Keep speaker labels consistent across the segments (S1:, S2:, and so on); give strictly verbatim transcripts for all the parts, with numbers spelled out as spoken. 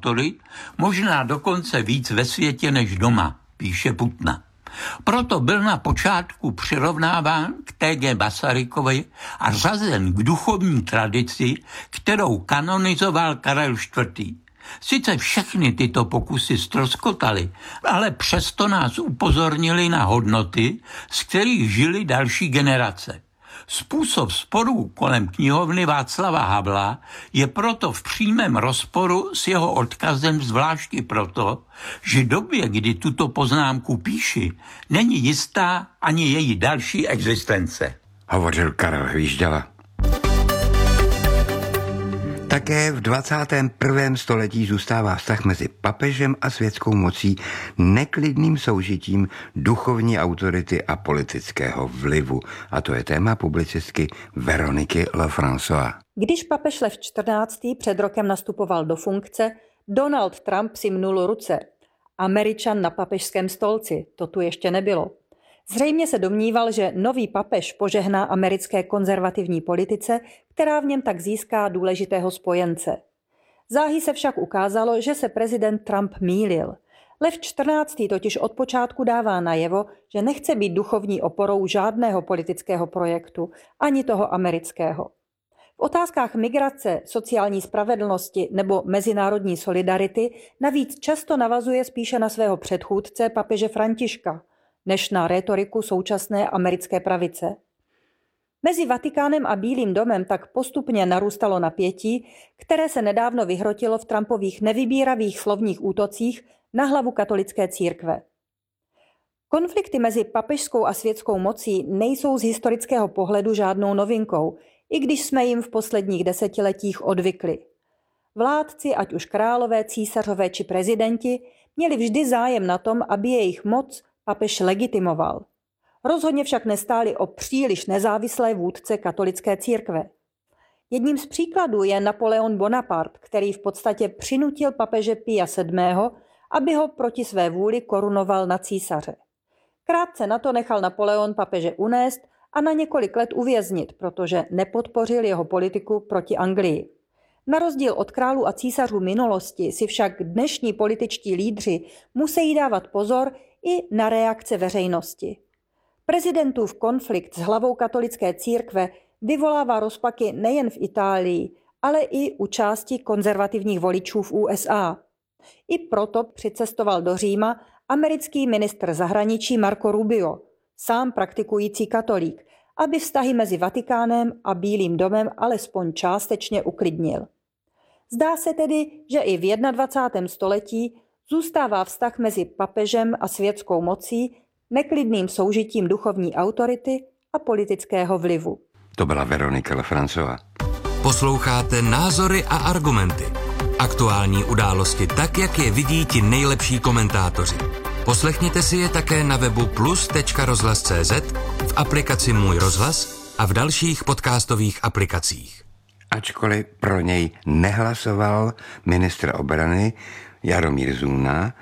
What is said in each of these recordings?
S1: autorit, možná dokonce víc ve světě než doma, píše Putna. Proto byl na počátku přirovnáván k T G Masarykovi a řazen k duchovní tradici, kterou kanonizoval Karel čtvrtý. Sice všechny tyto pokusy ztroskotaly, ale přesto nás upozornili na hodnoty, z kterých žili další generace. Způsob sporů kolem knihovny Václava Havla je proto v přímém rozporu s jeho odkazem, zvláště proto, že době, kdy tuto poznámku píši, není jistá ani její další existence.
S2: Hovořil Karel Hvížděla. Také v dvacátém prvním století zůstává vztah mezi papežem a světskou mocí neklidným soužitím duchovní autority a politického vlivu. A to je téma publicistky Veroniky Lefrançois.
S3: Když papež Lev čtrnáctý před rokem nastupoval do funkce, Donald Trump si mnul ruce. Američan na papežském stolci, to tu ještě nebylo. Zřejmě se domníval, že nový papež požehná americké konzervativní politice, která v něm tak získá důležitého spojence. Záhy se však ukázalo, že se prezident Trump mýlil. Lev čtrnáctý totiž od počátku dává najevo, že nechce být duchovní oporou žádného politického projektu, ani toho amerického. V otázkách migrace, sociální spravedlnosti nebo mezinárodní solidarity navíc často navazuje spíše na svého předchůdce papeže Františka, než na rétoriku současné americké pravice. Mezi Vatikánem a Bílým domem tak postupně narůstalo napětí, které se nedávno vyhrotilo v Trumpových nevybíravých slovních útocích na hlavu katolické církve. Konflikty mezi papežskou a světskou mocí nejsou z historického pohledu žádnou novinkou, i když jsme jim v posledních desetiletích odvykli. Vládci, ať už králové, císařové či prezidenti, měli vždy zájem na tom, aby jejich moc papež legitimoval. Rozhodně však nestáli o příliš nezávislé vůdce katolické církve. Jedním z příkladů je Napoleon Bonaparte, který v podstatě přinutil papeže Pia sedmého, aby ho proti své vůli korunoval na císaře. Krátce na to nechal Napoleon papeže unést a na několik let uvěznit, protože nepodpořil jeho politiku proti Anglii. Na rozdíl od králů a císařů minulosti si však dnešní političtí lídři musí dávat pozor i na reakce veřejnosti. Prezidentův konflikt s hlavou katolické církve vyvolává rozpaky nejen v Itálii, ale i u části konzervativních voličů v U S A. I proto přicestoval do Říma americký ministr zahraničí Marco Rubio, sám praktikující katolík, aby vztahy mezi Vatikánem a Bílým domem alespoň částečně uklidnil. Zdá se tedy, že i v dvacátém prvním století zůstává vztah mezi papežem a světskou mocí neklidným soužitím duchovní autority a politického vlivu.
S2: To byla Veronika Lefrançois.
S4: Posloucháte Názory a argumenty. Aktuální události tak, jak je vidí ti nejlepší komentátoři. Poslechněte si je také na webu plus tečka rozhlas tečka cé zet, v aplikaci Můj rozhlas a v dalších podcastových aplikacích.
S2: Ačkoliv pro něj nehlasoval ministr obrany Jaromír Zuna,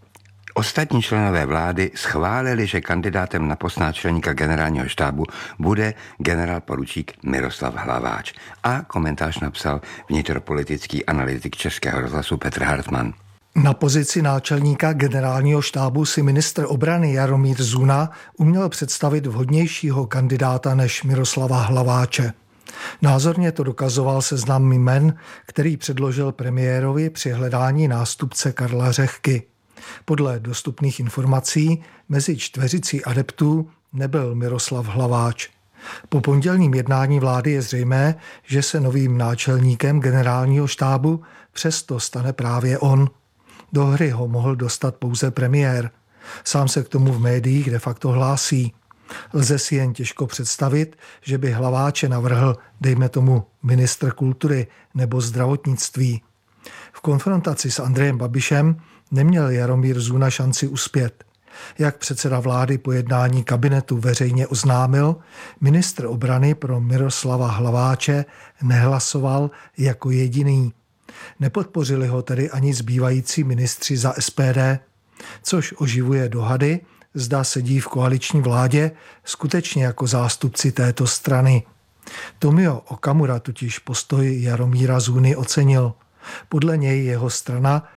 S2: ostatní členové vlády schválili, že kandidátem na post náčelníka generálního štábu bude generál poručík Miroslav Hlaváč. A komentář napsal vnitropolitický analytik Českého rozhlasu Petr Hartmann.
S5: Na pozici náčelníka generálního štábu si ministr obrany Jaromír Zuna uměl představit vhodnějšího kandidáta než Miroslava Hlaváče. Názorně to dokazoval seznam jmen, který předložil premiérovi při hledání nástupce Karla Řehky. Podle dostupných informací mezi čtveřicí adeptů nebyl Miroslav Hlaváč. Po pondělním jednání vlády je zřejmé, že se novým náčelníkem generálního štábu přesto stane právě on. Do hry ho mohl dostat pouze premiér. Sám se k tomu v médiích de facto hlásí. Lze si jen těžko představit, že by Hlaváče navrhl, dejme tomu, ministr kultury nebo zdravotnictví. V konfrontaci s Andrejem Babišem neměl Jaromír Zuna šanci uspět. Jak předseda vlády po jednání kabinetu veřejně oznámil, ministr obrany pro Miroslava Hlaváče nehlasoval jako jediný. Nepodpořili ho tedy ani zbývající ministři za S P D, což oživuje dohady, zda sedí v koaliční vládě skutečně jako zástupci této strany. Tomio Okamura totiž postoj Jaromíra Zuny ocenil. Podle něj jeho strana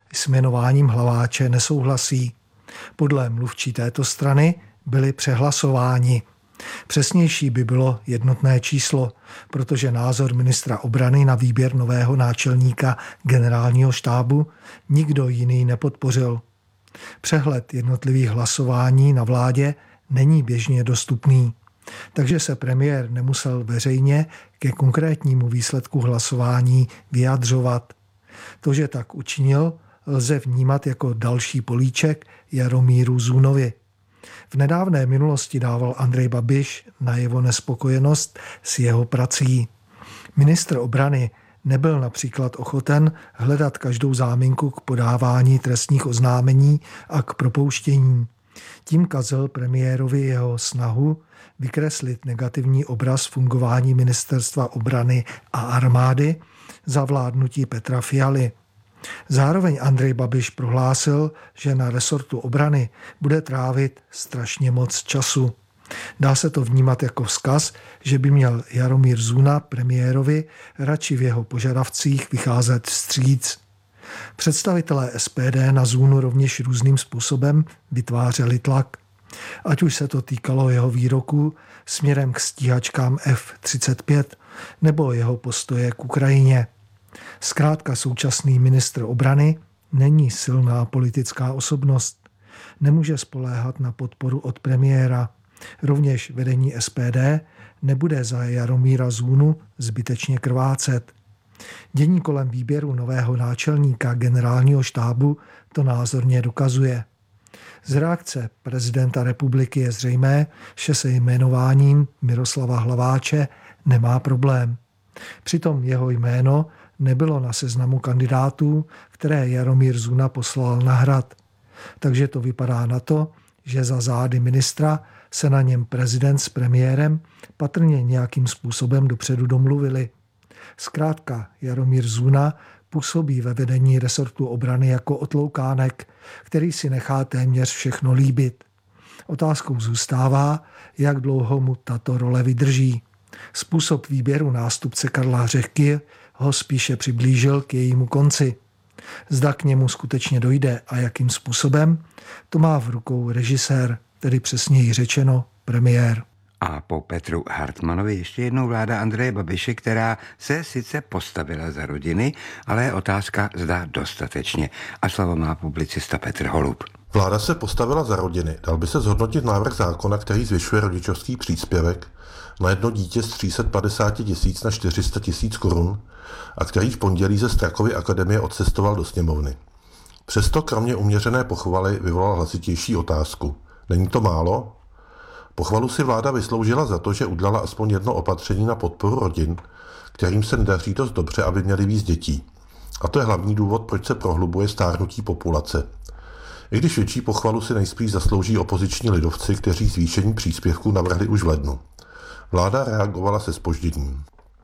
S5: s jmenováním Hlaváče nesouhlasí. Podle mluvčí této strany byli přehlasováni. Přesnější by bylo jednotné číslo, protože názor ministra obrany na výběr nového náčelníka generálního štábu nikdo jiný nepodpořil. Přehled jednotlivých hlasování na vládě není běžně dostupný, takže se premiér nemusel veřejně ke konkrétnímu výsledku hlasování vyjadřovat. To, že tak učinil, lze vnímat jako další políček Jaromíru Zúnovi. V nedávné minulosti dával Andrej Babiš najevo nespokojenost s jeho prací. Ministr obrany nebyl například ochoten hledat každou záminku k podávání trestních oznámení a k propouštění. Tím kazil premiérovi jeho snahu vykreslit negativní obraz fungování ministerstva obrany a armády za vládnutí Petra Fialy. Zároveň Andrej Babiš prohlásil, že na resortu obrany bude trávit strašně moc času. Dá se to vnímat jako vzkaz, že by měl Jaromír Zúna premiérovi radši v jeho požadavcích vycházet vstříc. Představitelé S P D na Zúnu rovněž různým způsobem vytvářeli tlak. Ať už se to týkalo jeho výroků směrem k stíhačkám F třicet pět nebo jeho postoje k Ukrajině. Zkrátka současný ministr obrany není silná politická osobnost. Nemůže spoléhat na podporu od premiéra. Rovněž vedení S P D nebude za Jaromíra Zúnu zbytečně krvácet. Dění kolem výběru nového náčelníka generálního štábu to názorně dokazuje. Z reakce prezidenta republiky je zřejmé, že se jmenováním Miroslava Hlaváče nemá problém. Přitom jeho jméno nebylo na seznamu kandidátů, které Jaromír Zúna poslal na Hrad. Takže to vypadá na to, že za zády ministra se na něm prezident s premiérem patrně nějakým způsobem dopředu domluvili. Zkrátka Jaromír Zúna působí ve vedení resortu obrany jako otloukánek, který si nechá téměř všechno líbit. Otázkou zůstává, jak dlouho mu tato role vydrží. Způsob výběru nástupce Karla Řehky ho spíše přiblížil k jejímu konci. Zda k němu skutečně dojde a jakým způsobem, to má v rukou režisér, tedy přesněji řečeno premiér.
S2: A po Petru Hartmanovi ještě jednou vláda Andreje Babiše, která se sice postavila za rodiny, ale je otázka, zda dostatečně. A slovo má publicista Petr Holub.
S6: Vláda se postavila za rodiny. Dal by se zhodnotit návrh zákona, který zvyšuje rodičovský příspěvek na jedno dítě z tři sta padesát tisíc na čtyři sta tisíc korun a který v pondělí ze Strakovy akademie odcestoval do sněmovny. Přesto kromě uměřené pochvaly vyvolal hlasitější otázku. Není to málo? Pochvalu si vláda vysloužila za to, že udělala aspoň jedno opatření na podporu rodin, kterým se nedaří dost dobře, aby měli víc dětí. A to je hlavní důvod, proč se prohlubuje stárnutí populace. I když větší pochvalu si nejspíš zaslouží opoziční lidovci, kteří zvýšení příspěvků navrhli už v lednu. Vláda reagovala se zpožděním.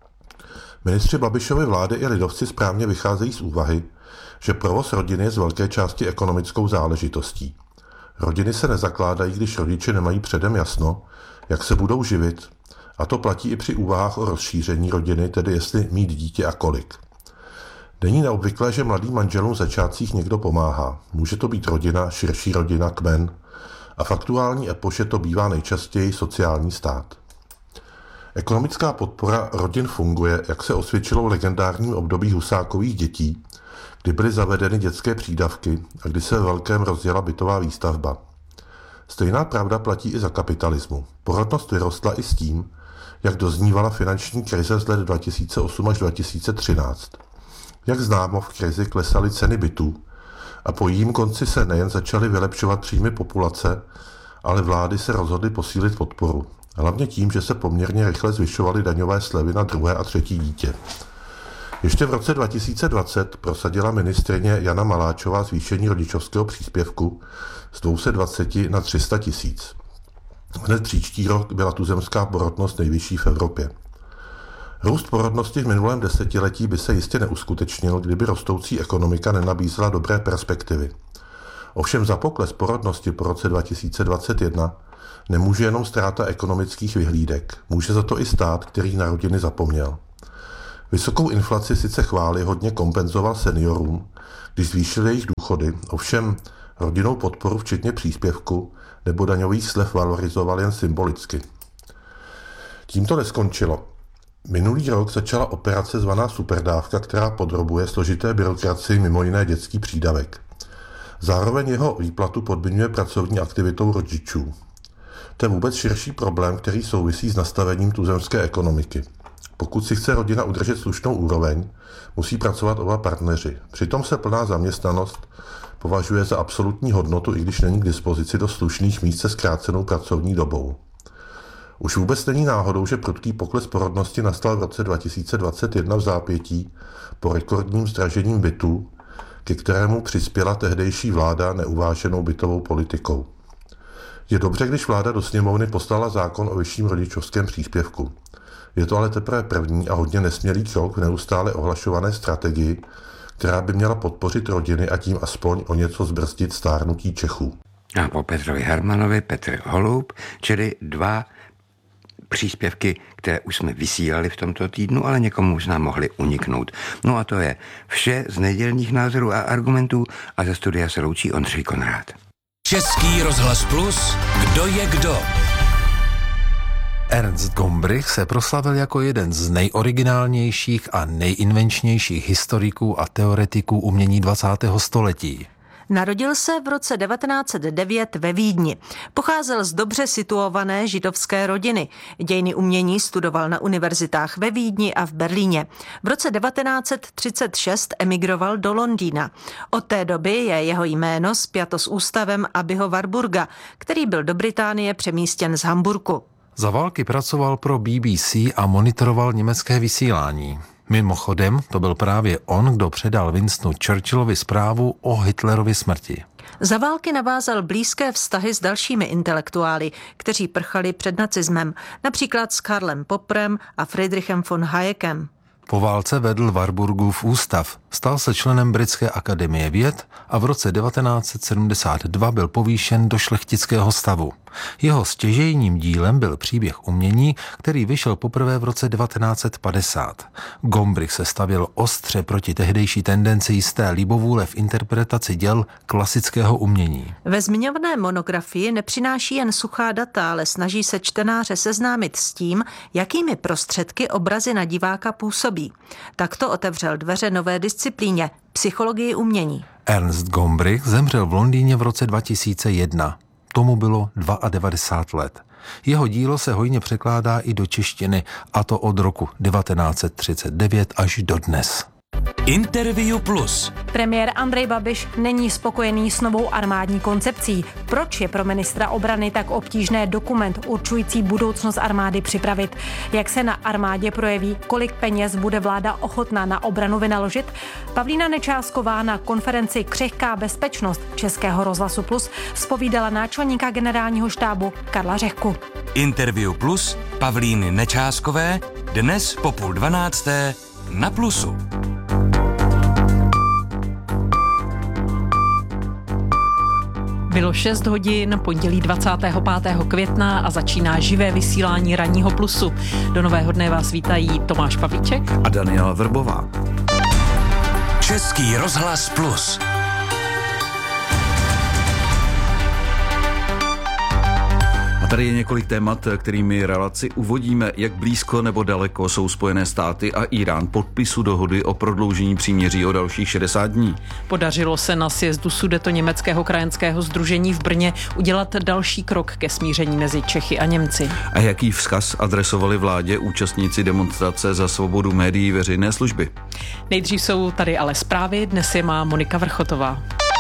S6: Ministři Babišovy vlády i lidovci správně vycházejí z úvahy, že provoz rodiny je z velké části ekonomickou záležitostí. Rodiny se nezakládají, když rodiče nemají předem jasno, jak se budou živit, a to platí i při úvahách o rozšíření rodiny, tedy jestli mít dítě a kolik. Není neobvyklé, že mladým manželům v začátcích někdo pomáhá. Může to být rodina, širší rodina, kmen a v aktuální epoše to bývá nejčastěji sociální stát. Ekonomická podpora rodin funguje, jak se osvědčilo v legendárním období Husákových dětí, kdy byly zavedeny dětské přídavky a kdy se ve velkém rozjela bytová výstavba. Stejná pravda platí i za kapitalismu. Porodnost vyrostla i s tím, jak doznívala finanční krize z let dva tisíce osm až dva tisíce třináct. Jak známo, v krizi klesaly ceny bytů a po jejím konci se nejen začaly vylepšovat příjmy populace, ale vlády se rozhodly posílit podporu. Hlavně tím, že se poměrně rychle zvyšovaly daňové slevy na druhé a třetí dítě. Ještě v roce dva tisíce dvacet prosadila ministryně Jana Maláčová zvýšení rodičovského příspěvku z dvě stě dvacet na tři sta tisíc. Hned příští rok byla tuzemská porodnost nejvyšší v Evropě. Růst porodnosti v minulém desetiletí by se jistě neuskutečnil, kdyby rostoucí ekonomika nenabízela dobré perspektivy. Ovšem za pokles porodnosti po roce dva tisíce dvacet jedna nemůže jenom ztráta ekonomických vyhlídek, může za to i stát, který na rodiny zapomněl. Vysokou inflaci sice chvály hodně kompenzoval seniorům, když zvýšil jejich důchody, ovšem rodinnou podporu včetně příspěvku nebo daňových slev valorizoval jen symbolicky. Tím to neskončilo. Minulý rok začala operace zvaná superdávka, která podrobuje složité byrokracii mimo jiné dětský přídavek. Zároveň jeho výplatu podmiňuje pracovní aktivitou rodičů. To je vůbec širší problém, který souvisí s nastavením tuzemské ekonomiky. Pokud si chce rodina udržet slušnou úroveň, musí pracovat oba partneři. Přitom se plná zaměstnanost považuje za absolutní hodnotu, i když není k dispozici do slušných míst se zkrácenou pracovní dobou. Už vůbec není náhodou, že prudký pokles porodnosti nastal v roce dva tisíce dvacet jedna v zápětí po rekordním zdražením bytů, ke kterému přispěla tehdejší vláda neuváženou bytovou politikou. Je dobře, když vláda do sněmovny poslala zákon o vyšším rodičovském příspěvku. Je to ale teprve první a hodně nesmělý krok v neustále ohlašované strategii, která by měla podpořit rodiny a tím aspoň o něco zbrzdit stárnutí Čechů.
S2: A po Petrovi Hermanovi Petr Holub, čili dva příspěvky, které už jsme vysílali v tomto týdnu, ale někomu možná mohli uniknout. No a to je vše z nedělních názorů a argumentů a ze studia se loučí Ondřej Konrád.
S4: Český rozhlas Plus, kdo je kdo?
S7: Ernst Gombrich se proslavil jako jeden z nejoriginálnějších a nejinvenčnějších historiků a teoretiků umění dvacátého století.
S8: Narodil se v roce devatenáct set devět ve Vídni. Pocházel z dobře situované židovské rodiny. Dějiny umění studoval na univerzitách ve Vídni a v Berlíně. V roce devatenáct set třicet šest emigroval do Londýna. Od té doby je jeho jméno spjato s ústavem Abbeyho Warburga, který byl do Británie přemístěn z Hamburku.
S7: Za války pracoval pro B B C a monitoroval německé vysílání. Mimochodem, to byl právě on, kdo předal Winstonu Churchillovi zprávu o Hitlerově smrti.
S8: Za války navázal blízké vztahy s dalšími intelektuály, kteří prchali před nacismem, například s Karlem Popperem a Friedrichem von Hayekem.
S7: Po válce vedl Warburgův ústav, stal se členem Britské akademie věd a v roce devatenáct set sedmdesát dva byl povýšen do šlechtického stavu. Jeho stěžejním dílem byl příběh umění, který vyšel poprvé v roce devatenáct set padesát. Gombrich se stavěl ostře proti tehdejší tendenci jisté libovůle v interpretaci děl klasického umění.
S8: Ve zmiňované monografii nepřináší jen suchá data, ale snaží se čtenáře seznámit s tím, jakými prostředky obrazy na diváka působí. Takto otevřel dveře nové disciplíně – psychologii umění.
S7: Ernst Gombrich zemřel v Londýně v roce dva tisíce jedna. Tomu bylo devadesát dva let. Jeho dílo se hojně překládá i do češtiny, a to od roku devatenáct set třicet devět až do dnes.
S4: Interview Plus.
S9: Premiér Andrej Babiš není spokojený s novou armádní koncepcí. Proč je pro ministra obrany tak obtížné dokument určující budoucnost armády připravit? Jak se na armádě projeví, kolik peněz bude vláda ochotná na obranu vynaložit? Pavlína Nečásková na konferenci Křehká bezpečnost Českého rozhlasu Plus zpovídala náčelníka generálního štábu Karla Řehku.
S4: Interview Plus Pavlíny Nečáskové dnes po půl dvanácté na Plusu.
S9: Bylo šest hodin, pondělí dvacátého pátého května a začíná živé vysílání ranního Plusu. Do nového dne vás vítají Tomáš Pavlíček
S10: a Daniela Vrbová.
S4: Český rozhlas Plus.
S10: A tady je několik témat, kterými relaci uvodíme, jak blízko nebo daleko jsou Spojené státy a Irán podpisu dohody o prodloužení příměří o dalších šedesát dní.
S9: Podařilo se na sjezdu Sudetoněmeckého krajanského sdružení v Brně udělat další krok ke smíření mezi Čechy a Němci.
S10: A jaký vzkaz adresovali vládě účastníci demonstrace za svobodu médií veřejné služby?
S9: Nejdřív jsou tady ale zprávy, dnes je má Monika Vrchotová.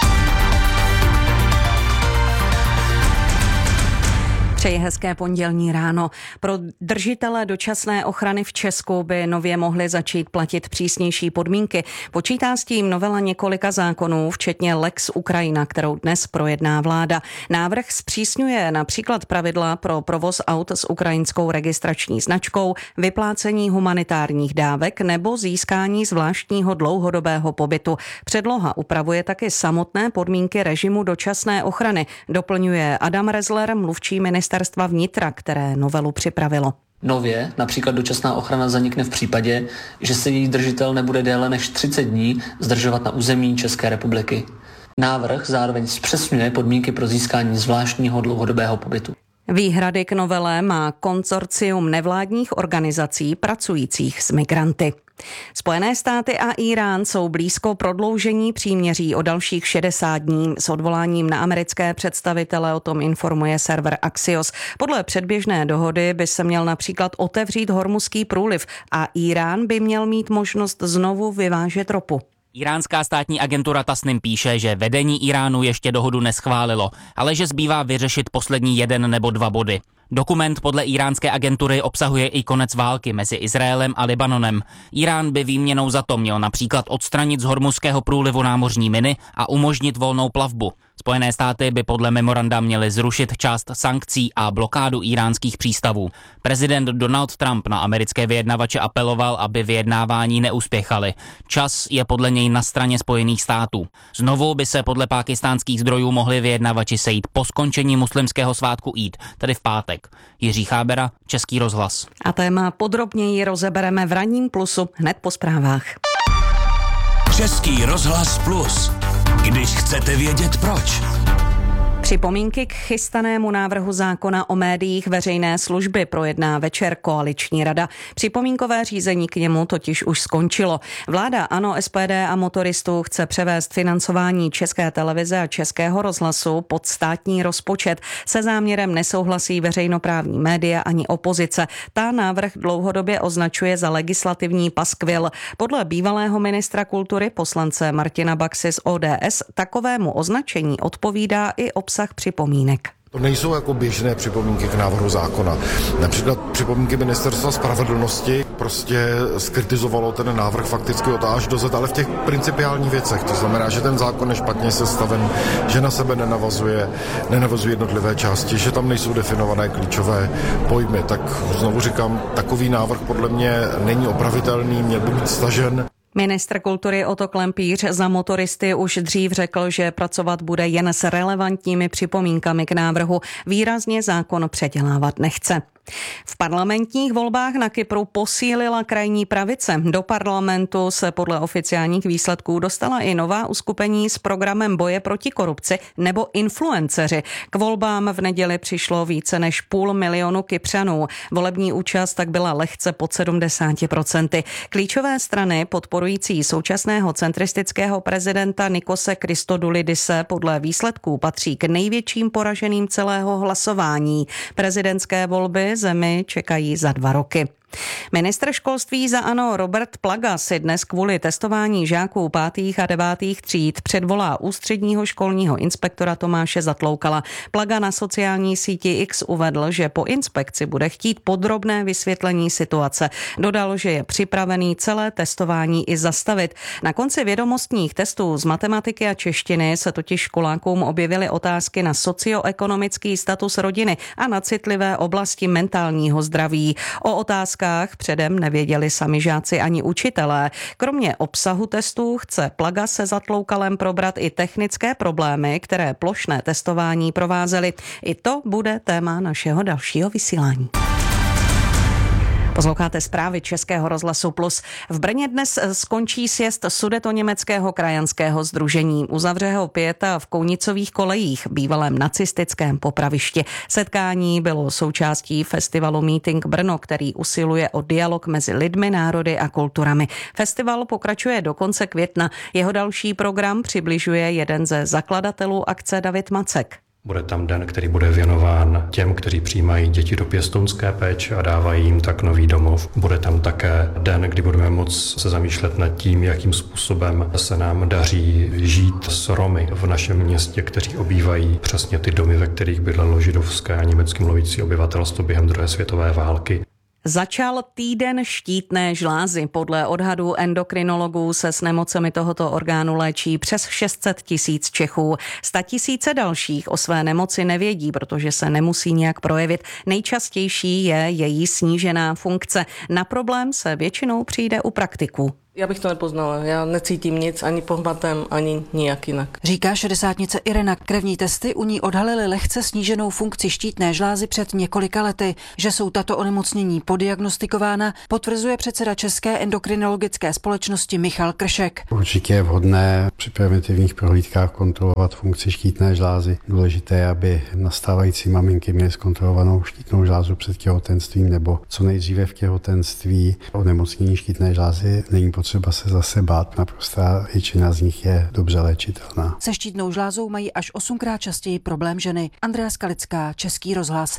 S11: Přeji hezké pondělní ráno. Pro držitele dočasné ochrany v Česku by nově mohly začít platit přísnější podmínky. Počítá s tím novela několika zákonů, včetně Lex Ukrajina, kterou dnes projedná vláda. Návrh zpřísňuje například pravidla pro provoz aut s ukrajinskou registrační značkou, vyplácení humanitárních dávek nebo získání zvláštního dlouhodobého pobytu. Předloha upravuje taky samotné podmínky režimu dočasné ochrany, doplňuje Adam Rezler, mluvčí ministra Ministerstva vnitra, které novelu připravilo.
S12: Nově například dočasná ochrana zanikne v případě, že se její držitel nebude déle než třicet dní zdržovat na území České republiky. Návrh zároveň zpřesňuje podmínky pro získání zvláštního dlouhodobého pobytu.
S11: Výhrady k novele má konsorcium nevládních organizací pracujících s migranty. Spojené státy a Irán jsou blízko prodloužení příměří o dalších šedesát dní s odvoláním na americké představitele, o tom informuje server Axios. Podle předběžné dohody by se měl například otevřít Hormuzský průliv a Irán by měl mít možnost znovu vyvážet ropu.
S13: Iránská státní agentura Tasnim píše, že vedení Iránu ještě dohodu neschválilo, ale že zbývá vyřešit poslední jeden nebo dva body. Dokument podle iránské agentury obsahuje i konec války mezi Izraelem a Libanonem. Irán by výměnou za to měl například odstranit z Hormuzského průlivu námořní miny a umožnit volnou plavbu. Spojené státy by podle memoranda měly zrušit část sankcí a blokádu iránských přístavů. Prezident Donald Trump na americké vyjednavače apeloval, aby vyjednávání neuspěchali. Čas je podle něj na straně Spojených států. Znovu by se podle pákistánských zdrojů mohli vyjednavači sejít po skončení muslimského svátku Eid, tedy v pátek. Jiří Chábera, Český rozhlas.
S11: A téma podrobněji rozebereme v ranním Plusu hned po zprávách.
S14: Český rozhlas Plus. Když chcete vědět proč.
S11: Připomínky k chystanému návrhu zákona o médiích veřejné služby projedná večer koaliční rada. Připomínkové řízení k němu totiž už skončilo. Vláda ANO, S P D a motoristů chce převést financování České televize a Českého rozhlasu pod státní rozpočet. Se záměrem nesouhlasí veřejnoprávní média ani opozice. Ta návrh dlouhodobě označuje za legislativní paskvil. Podle bývalého ministra kultury poslance Martina Baxy z O D S takovému označení odpovídá i obsah připomínek.
S15: To nejsou jako běžné připomínky k návrhu zákona. Například připomínky Ministerstva spravedlnosti prostě skritizovalo ten návrh fakticky od A až do Z, ale v těch principiálních věcech. To znamená, že ten zákon je špatně sestaven, že na sebe nenavazuje, nenavazuje jednotlivé části, že tam nejsou definované klíčové pojmy. Tak znovu říkám, takový návrh podle mě není opravitelný, měl by být stažen.
S11: Ministr kultury Otto Klempíř za motoristy už dřív řekl, že pracovat bude jen s relevantními připomínkami k návrhu. Výrazně zákon předělávat nechce. V parlamentních volbách na Kypru posílila krajní pravice. Do parlamentu se podle oficiálních výsledků dostala i nová uskupení s programem boje proti korupci nebo influenceři. K volbám v neděli přišlo více než půl milionu Kypřanů. Volební účast tak byla lehce pod sedmdesát procent. Klíčové strany podporující současného centristického prezidenta Nikose Christodoulidise podle výsledků patří k největším poraženým celého hlasování. Prezidentské volby zemi čekají za dva roky. Ministr školství za ANO Robert Plaga si dnes kvůli testování žáků pátých a devátých tříd předvolá ústředního školního inspektora Tomáše Zatloukala. Plaga na sociální síti X uvedl, že po inspekci bude chtít podrobné vysvětlení situace. Dodal, že je připravený celé testování i zastavit. Na konci vědomostních testů z matematiky a češtiny se totiž školákům objevily otázky na socioekonomický status rodiny a na citlivé oblasti mentálního zdraví. O otázkách předem nevěděli sami žáci ani učitelé. Kromě obsahu testů chce Plaga se Zatloukalem probrat i technické problémy, které plošné testování provázely. I to bude téma našeho dalšího vysílání. Posloucháte zprávy Českého rozhlasu Plus. V Brně dnes skončí sjezd Sudetoněmeckého krajanského sdružení. Uzavře ho Pieta v Kounicových kolejích, bývalém nacistickém popravišti. Setkání bylo součástí festivalu Meeting Brno, který usiluje o dialog mezi lidmi, národy a kulturami. Festival pokračuje do konce května. Jeho další program přibližuje jeden ze zakladatelů akce David Macek.
S16: Bude tam den, který bude věnován těm, kteří přijímají děti do pěstounské péče a dávají jim tak nový domov. Bude tam také den, kdy budeme moct se zamýšlet nad tím, jakým způsobem se nám daří žít s Romy v našem městě, kteří obývají přesně ty domy, ve kterých bydlelo židovské a německy mluvící obyvatelstvo během druhé světové války.
S11: Začal týden štítné žlázy. Podle odhadů endokrinologů se s nemocemi tohoto orgánu léčí přes šest set tisíc Čechů. Statisíce dalších o své nemoci nevědí, protože se nemusí nějak projevit. Nejčastější je její snížená funkce. Na problém se většinou přijde u praktiků.
S17: Já bych to nepoznala, já necítím nic ani pohmatem, ani nijak jinak.
S18: Říká šedesátnice Irena. Krevní testy u ní odhalily lehce sníženou funkci štítné žlázy před několika lety. Že jsou tato onemocnění podiagnostikována, potvrzuje předseda České endokrinologické společnosti Michal Kršek.
S19: Určitě je vhodné při preventivních prohlídkách kontrolovat funkci štítné žlázy. Důležité je, aby nastávající maminky měly zkontrolovanou štítnou žlázu před těhotenstvím nebo co nejdříve v těhotenství. Onemocnění štítné žlázy není potřeba se zase bát, naprostá většina z nich je dobře léčitelná.
S18: Se štítnou žlázou mají až osmkrát častěji problém ženy. Andrea Skalická, Český rozhlas.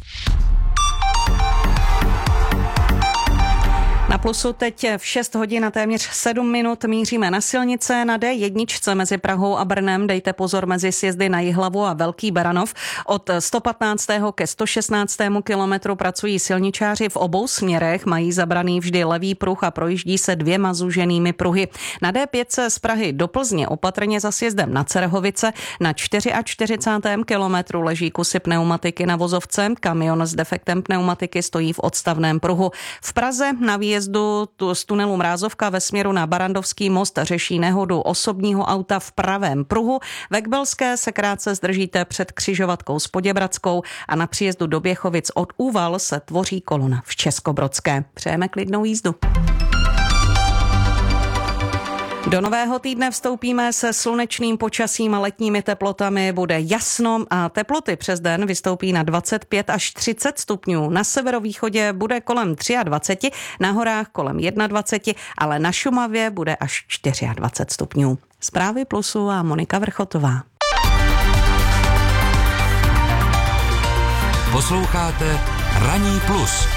S11: Na Plusu teď v šest hodin a téměř sedm minut míříme na silnice. Na D jedna mezi Prahou a Brnem dejte pozor mezi sjezdy na Jihlavu a Velký Beranov. Od sto patnáctého ke sto šestnáctému kilometru pracují silničáři v obou směrech, mají zabraný vždy levý pruh a projíždí se dvěma zúženými pruhy. Na D pět se z Prahy do Plzně opatrně za sjezdem na Cerehovice. Na čtyřicátém kilometru leží kusy pneumatiky na vozovce. Kamion s defektem pneumatiky stojí v odstavném pruhu. V Praze na výjezdu z tunelu Mrázovka ve směru na Barandovský most řeší nehodu osobního auta v pravém pruhu. Ve Kbelské se krátce zdržíte před křižovatkou s Poděbradskou a na příjezdu do Běchovic od Úval se tvoří kolona v Českobrodské. Přejeme klidnou jízdu. Do nového týdne vstoupíme se slunečným počasím a letními teplotami. Bude jasno a teploty přes den vystoupí na dvacet pět až třicet stupňů. Na severovýchodě bude kolem dvacet tři, na horách kolem dvacet jedna, ale na Šumavě bude až dvacet čtyři stupňů. Zprávy Plusu a Monika Vrchotová.
S4: Posloucháte Ranní plus.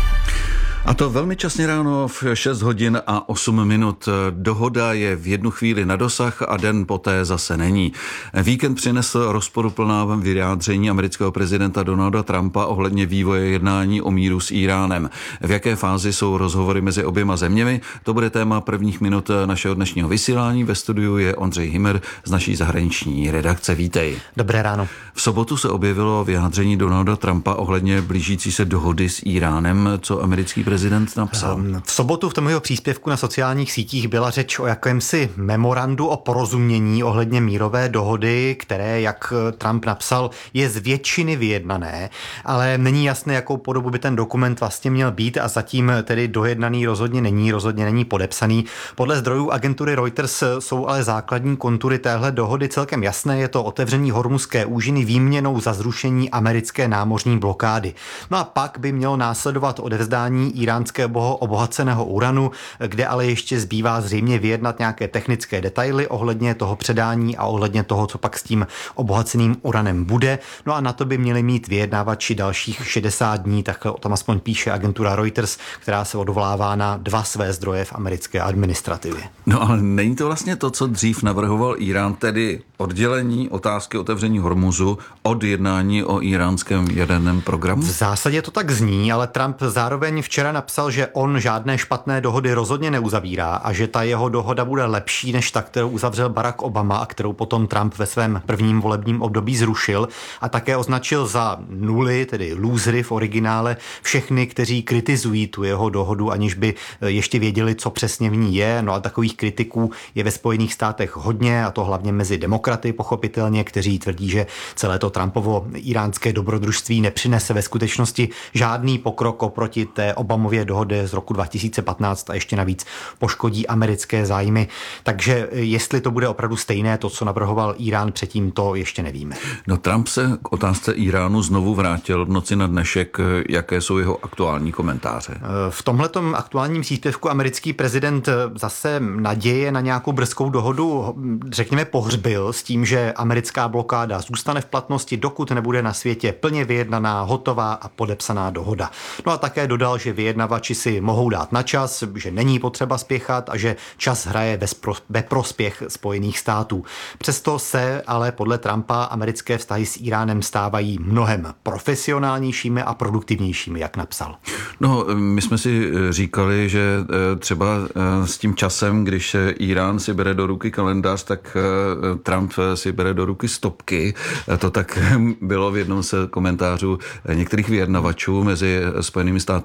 S10: A to velmi časně ráno v šest hodin a osm minut. Dohoda je v jednu chvíli na dosah a den poté zase není. Víkend přinesl rozporuplná vyjádření amerického prezidenta Donalda Trumpa ohledně vývoje jednání o míru s Íránem. V jaké fázi jsou rozhovory mezi oběma zeměmi? To bude téma prvních minut našeho dnešního vysílání. Ve studiu je Ondřej Himmer z naší zahraniční redakce. Vítej.
S20: Dobré ráno.
S10: V sobotu se objevilo vyjádření Donalda Trumpa ohledně blížící se dohody s Íránem, co americký prezident napsal.
S20: V sobotu v tom jeho příspěvku na sociálních sítích byla řeč o jakémsi memorandu o porozumění ohledně mírové dohody, které, jak Trump napsal, je z většiny vyjednané, ale není jasné, jakou podobu by ten dokument vlastně měl být a zatím tedy dojednaný rozhodně není, rozhodně není podepsaný. Podle zdrojů agentury Reuters jsou ale základní kontury téhle dohody celkem jasné, je to otevření Hormuzské úžiny výměnou za zrušení americké námořní blokády. No a pak by mělo následovat odevzdání iránského obohaceného uranu, kde ale ještě zbývá zřejmě vyjednat nějaké technické detaily ohledně toho předání a ohledně toho, co pak s tím obohaceným uranem bude. No a na to by měli mít vyjednávači dalších šedesát dní, tak o tom aspoň píše agentura Reuters, která se odvolává na dva své zdroje v americké administrativě.
S10: No ale není to vlastně to, co dřív navrhoval Irán, tedy oddělení otázky otevření Hormuzu od jednání o iránském jaderném programu?
S20: V zásadě to tak zní, ale Trump zároveň včera napsal, že on žádné špatné dohody rozhodně neuzavírá a že ta jeho dohoda bude lepší než ta, kterou uzavřel Barack Obama a kterou potom Trump ve svém prvním volebním období zrušil a také označil za nuly, tedy lůzry v originále, všechny, kteří kritizují tu jeho dohodu, aniž by ještě věděli, co přesně v ní je. No a takových kritiků je ve Spojených státech hodně, a to hlavně mezi demokraty pochopitelně, kteří tvrdí, že celé to Trumpovo iránské dobrodružství nepřinese ve skutečnosti žádný pokrok oproti té Obamově dohodě z roku dva tisíce patnáct a ještě navíc poškodí americké zájmy. Takže jestli to bude opravdu stejné, to, co navrhoval Irán předtím, to ještě nevíme.
S10: No, Trump se k otázce Iránu znovu vrátil v noci na dnešek. Jaké jsou jeho aktuální komentáře?
S20: V tomhletom aktuálním příspěvku americký prezident zase naděje na nějakou brzkou dohodu, řekněme, pohřbil s tím, že americká blokáda zůstane v platnosti, dokud nebude na světě plně vyjednaná, hotová a podepsaná dohoda. No a také dodal, že vyjednavači si mohou dát na čas, že není potřeba spěchat a že čas hraje ve prospěch Spojených států. Přesto se ale podle Trumpa americké vztahy s Iránem stávají mnohem profesionálnějšími a produktivnějšími, jak napsal.
S10: No, my jsme si říkali, že třeba s tím časem, když Irán si bere do ruky kalendář, tak Trump si bere do ruky stopky. To tak bylo v jednom z komentářů některých vyjednavačů mezi Spojenými státy a Iránem.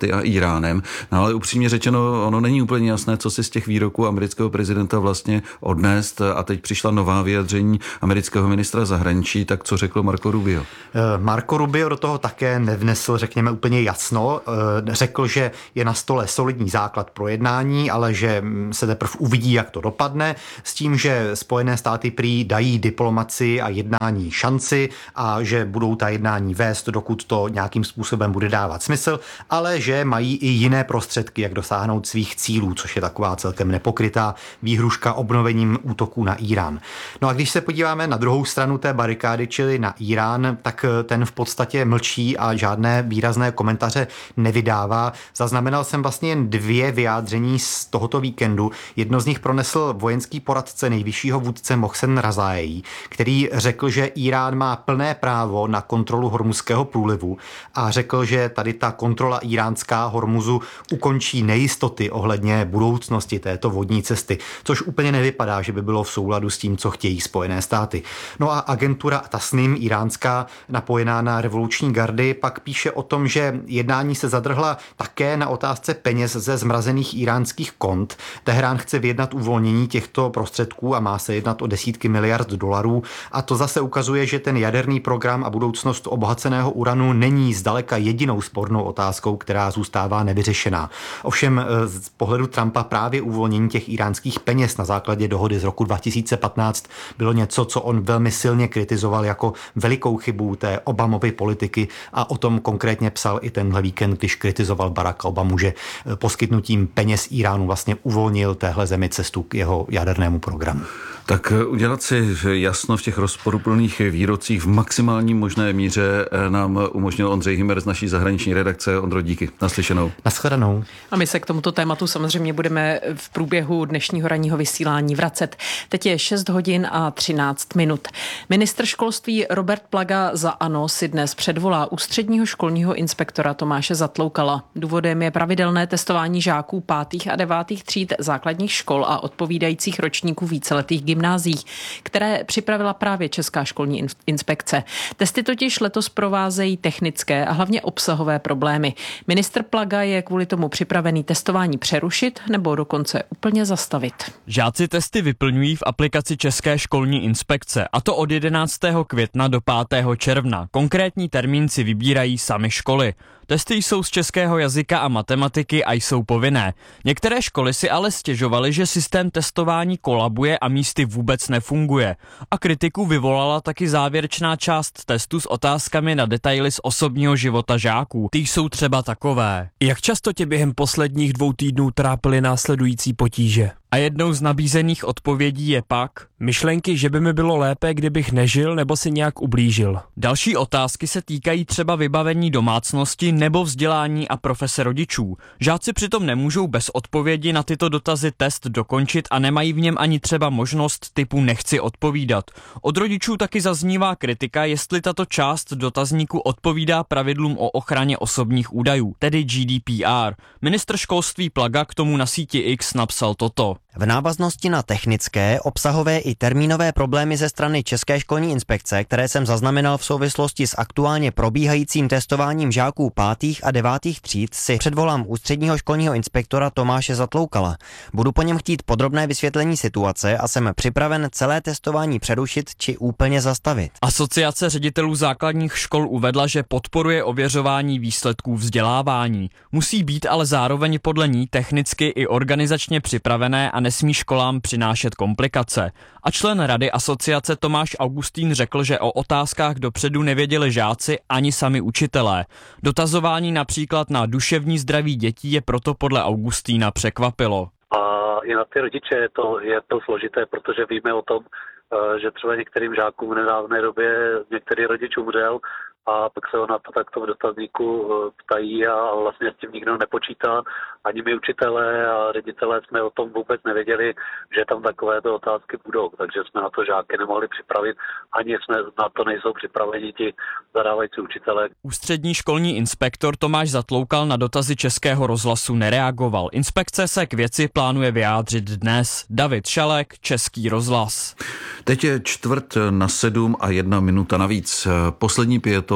S10: Iránem. No ale upřímně řečeno, ono není úplně jasné, co si z těch výroků amerického prezidenta vlastně odnést a teď přišla nová vyjádření amerického ministra zahraničí, tak co řekl Marco Rubio?
S20: Marco Rubio do toho také nevnesl, řekněme, úplně jasno. Řekl, že je na stole solidní základ pro jednání, ale že se teprve uvidí, jak to dopadne, s tím, že Spojené státy prý dají diplomaci a jednání šanci a že budou ta jednání vést, dokud to nějakým způsobem bude dávat smysl, ale že mají i jiné prostředky, jak dosáhnout svých cílů, což je taková celkem nepokrytá výhruška obnovením útoků na Irán. No a když se podíváme na druhou stranu té barikády, čili na Irán, tak ten v podstatě mlčí a žádné výrazné komentáře nevydává. Zaznamenal jsem vlastně jen dvě vyjádření z tohoto víkendu. Jedno z nich pronesl vojenský poradce nejvyššího vůdce Mohsen Razají, který řekl, že Irán má plné právo na kontrolu Hormuzského průlivu a řekl, že tady ta kontrola iránská Hormuzu ukončí nejistoty ohledně budoucnosti této vodní cesty, což úplně nevypadá, že by bylo v souladu s tím, co chtějí Spojené státy. No a agentura Tasnim, iránská, napojená na revoluční gardy, pak píše o tom, že jednání se zadrhla také na otázce peněz ze zmrazených iránských kont. Teherán chce vyjednat uvolnění těchto prostředků a má se jednat o desítky miliard dolarů a to zase ukazuje, že ten jaderný program a budoucnost obohaceného uranu není zdaleka jedinou spornou otázkou, která zůstává nevyřešená. Ovšem z pohledu Trumpa právě uvolnění těch iránských peněz na základě dohody z roku dva tisíce patnáct bylo něco, co on velmi silně kritizoval jako velikou chybu té Obamovy politiky a o tom konkrétně psal i tenhle víkend, když kritizoval Baracka Obamu, že poskytnutím peněz Iránu vlastně uvolnil téhle zemi cestu k jeho jadernému programu.
S10: Tak udělat si jasno v těch rozporuplných výrocích v maximální možné míře nám umožnil Ondřej Hymer z naší zahraniční redakce. Ondro, díky. Naslyšenou.
S20: Nashledanou.
S21: A my se k tomuto tématu samozřejmě budeme v průběhu dnešního ranního vysílání vracet. Teď je šest hodin a třináct minut. Ministr školství Robert Plaga za ANO si dnes předvolá ústředního školního inspektora Tomáše Zatloukala. Důvodem je pravidelné testování žáků pátých a devátých tříd základních škol a odpovídajících ročníků víceletých gymnázií, které připravila právě Česká školní inspekce. Testy totiž letos provázejí technické a hlavně obsahové problémy. Ministr Plaga je kvůli tomu připravený testování přerušit nebo dokonce úplně zastavit.
S22: Žáci testy vyplňují v aplikaci České školní inspekce, a to od jedenáctého května do pátého června. Konkrétní termín si vybírají sami školy. Testy jsou z českého jazyka a matematiky a jsou povinné. Některé školy si ale stěžovaly, že systém testování kolabuje a místy vůbec nefunguje. A kritiku vyvolala taky závěrečná část testu s otázkami na detaily z osobního života žáků. Ty jsou třeba takové. Jak často tě během posledních dvou týdnů trápily následující potíže? A jednou z nabízených odpovědí je pak myšlenky, že by mi bylo lépe, kdybych nežil nebo si nějak ublížil. Další otázky se týkají třeba vybavení domácnosti nebo vzdělání a profese rodičů. Žáci přitom nemůžou bez odpovědi na tyto dotazy test dokončit a nemají v něm ani třeba možnost typu nechci odpovídat. Od rodičů taky zaznívá kritika, jestli tato část dotazníku odpovídá pravidlům o ochraně osobních údajů, tedy G D P R. Ministr školství Plaga k tomu na síti X napsal toto.
S23: V návaznosti na technické, obsahové i termínové problémy ze strany České školní inspekce, které jsem zaznamenal v souvislosti s aktuálně probíhajícím testováním žáků pátých a devátých tříd, si předvolám ústředního školního inspektora Tomáše Zatloukala. Budu po něm chtít podrobné vysvětlení situace a jsem připraven celé testování přerušit či úplně zastavit.
S22: Asociace ředitelů základních škol uvedla, že podporuje ověřování výsledků vzdělávání. Musí být ale zároveň podle ní technicky i organizačně připravené a nesmí školám přinášet komplikace. A člen rady asociace Tomáš Augustín řekl, že o otázkách dopředu nevěděli žáci ani sami učitelé. Dotazování například na duševní zdraví dětí je proto podle Augustína překvapilo.
S24: A i na ty rodiče je to, je to složité, protože víme o tom, že třeba některým žákům v nedávné době některý rodič umřel a pak se ho na to takto v dotazníku ptají a vlastně s tím nikdo nepočítá. Ani my učitelé a ředitelé jsme o tom vůbec nevěděli, že tam takovéto otázky budou, takže jsme na to žáky nemohli připravit, ani jsme na to nejsou připraveni ti zadávající učitelé.
S22: Ústřední školní inspektor Tomáš Zatloukal na dotazy Českého rozhlasu nereagoval. Inspekce se k věci plánuje vyjádřit dnes. David Šalek, Český rozhlas.
S10: Teď je čtvrt na sedm a jedna minuta navíc. Poslední pětou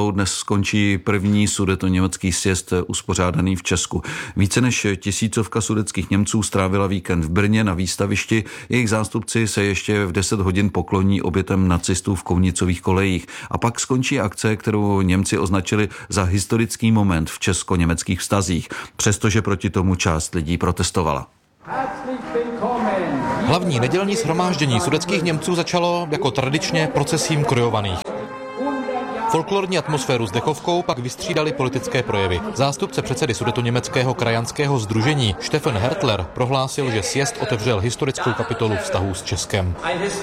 S10: Prausou dnes skončí první sudetoněmecký sjezd uspořádaný v Česku. Více než tisícovka sudetských Němců strávila víkend v Brně na výstavišti. Jejich zástupci se ještě v deset hodin pokloní obětem nacistů v Kovnicových kolejích. A pak skončí akce, kterou Němci označili za historický moment v česko-německých vztazích, přestože proti tomu část lidí protestovala.
S1: Hlavní nedělní shromáždění sudetských Němců začalo jako tradičně procesím krojovaných. Folklorní atmosféru s dechovkou pak vystřídali politické projevy. Zástupce předsedy sudetoněmeckého krajanského sdružení Stefan Hertler prohlásil, že sjezd otevřel historickou kapitolu vztahů s Českem.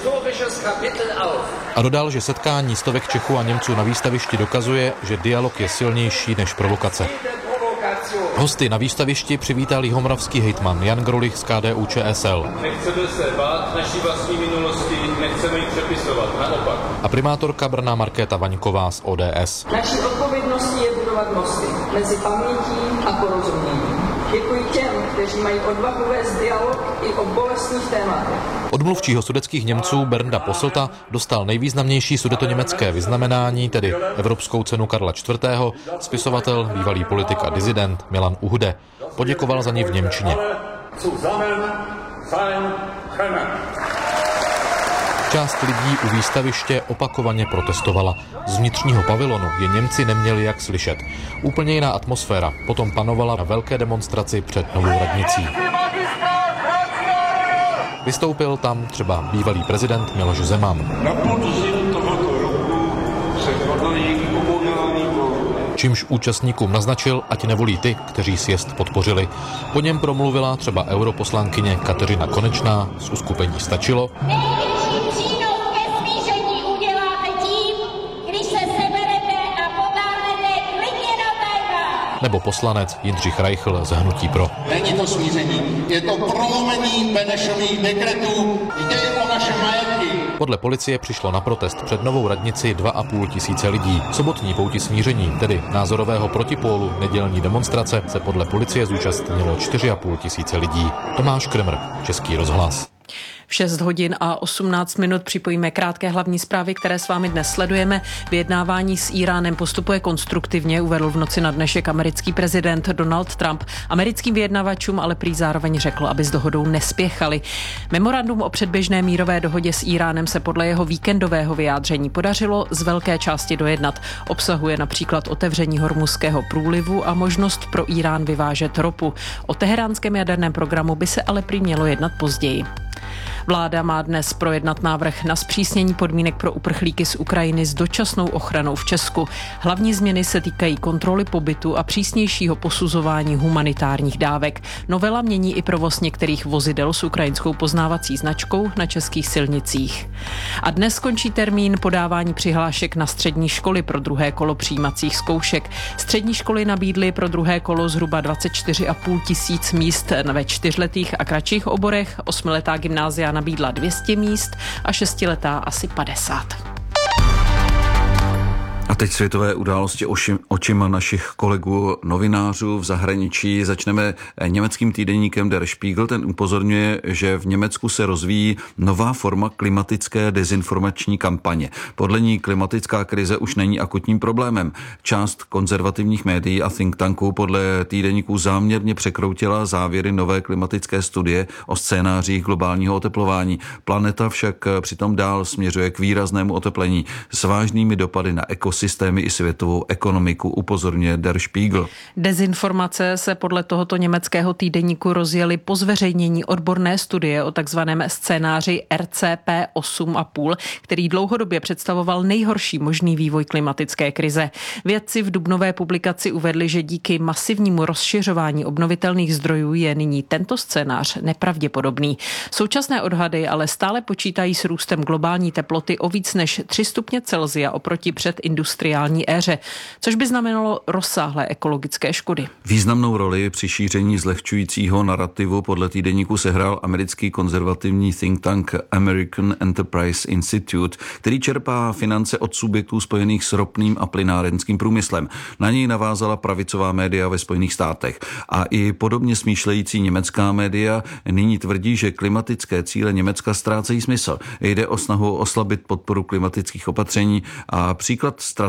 S1: A dodal, že setkání stovek Čechů a Němců na výstavišti dokazuje, že dialog je silnější než provokace. Hosty na výstavišti přivítal jihomoravský hejtman Jan Grolich z K D U Č S L.
S3: Nechceme se bát naší vlastní minulosti, nechceme ji přepisovat, naopak.
S1: A primátorka Brna Markéta Vaňková z O D S.
S5: Naší odpovědností je budovat mosty mezi pamětí a porozuměním. Děkuji těm, kteří mají odvahu vést dialog i o bolestných tématech.
S1: Od mluvčího sudetských Němců Bernda Posselta dostal nejvýznamnější sudetoněmecké vyznamenání, tedy Evropskou cenu Karla čtvrtého, spisovatel, bývalý politik a dizident Milan Uhde. Poděkoval za ní v němčině. Část lidí u výstaviště opakovaně protestovala. Z vnitřního pavilonu je Němci neměli jak slyšet. Úplně jiná atmosféra potom panovala na velké demonstraci před Novou radnicí. Vystoupil tam třeba bývalý prezident Miloš Zeman.
S3: Na podzim tohoto roku se konají komunální volby.
S1: Čímž účastníkům naznačil, ať nevolí ty, kteří sjezd podpořili. Po něm promluvila třeba europoslankyně Kateřina Konečná z uskupení Stačilo. Nebo poslanec Jindřich Reichl z Hnutí Pro.
S6: Není to smíření, je to prolomení Benešových dekretů, jde o naše majetky.
S1: Podle policie přišlo na protest před Novou radnici dva a půl tisíce lidí. Sobotní pouti smíření, tedy názorového protipólu nedělní demonstrace, se podle policie zúčastnilo čtyři a půl tisíce lidí. Tomáš Kremr, Český rozhlas.
S21: V šest hodin a osmnáct minut připojíme krátké hlavní zprávy, které s vámi dnes sledujeme. Vyjednávání s Íránem postupuje konstruktivně, uvedl v noci na dnešek americký prezident Donald Trump. Americkým vyjednavačům ale prý zároveň řekl, aby s dohodou nespěchali. Memorandum o předběžné mírové dohodě s Íránem se podle jeho víkendového vyjádření podařilo z velké části dojednat. Obsahuje například otevření Hormuzského průlivu a možnost pro Írán vyvážet ropu. O teheránském jaderném programu by se ale prý mělo jednat později. Vláda má dnes projednat návrh na zpřísnění podmínek pro uprchlíky z Ukrajiny s dočasnou ochranou v Česku. Hlavní změny se týkají kontroly pobytu a přísnějšího posuzování humanitárních dávek. Novela mění i provoz některých vozidel s ukrajinskou poznávací značkou na českých silnicích. A dnes skončí termín podávání přihlášek na střední školy pro druhé kolo přijímacích zkoušek. Střední školy nabídly pro druhé kolo zhruba dvacet čtyři a půl tisíc míst ve čtyřletých a kratších oborech, osmiletá gymnázia nabídla dvě stě míst a šestiletá asi padesát.
S10: A teď světové události oči, očima našich kolegů novinářů v zahraničí. Začneme německým týdeníkem Der Spiegel. Ten upozorňuje, že v Německu se rozvíjí nová forma klimatické dezinformační kampaně. Podle ní klimatická krize už není akutním problémem. Část konzervativních médií a think tanků podle týdeníků záměrně překroutila závěry nové klimatické studie o scénářích globálního oteplování. Planeta však přitom dál směřuje k výraznému oteplení s vážnými dopady na ekosystém systémy i světovou ekonomiku, upozorňuje Der Spiegel.
S21: Dezinformace se podle tohoto německého týdeníku rozjeli po zveřejnění odborné studie o takzvaném scénáři R C P osm a půl, který dlouhodobě představoval nejhorší možný vývoj klimatické krize. Vědci v dubnové publikaci uvedli, že díky masivnímu rozšiřování obnovitelných zdrojů je nyní tento scénář nepravděpodobný. Současné odhady ale stále počítají s růstem globální teploty o víc než tři stupně Celsia oproti předindustriální éře, což by znamenalo rozsáhlé ekologické škody.
S10: Významnou roli při šíření zlehčujícího narrativu podle týdeníku sehrál americký konzervativní think tank American Enterprise Institute, který čerpá finance od subjektů spojených s ropným a plynárenským průmyslem. Na něj navázala pravicová média ve Spojených státech. A i podobně smýšlející německá média nyní tvrdí, že klimatické cíle Německa ztrácejí smysl. Jde o snahu oslabit podporu klimatických opatření a příklad strategie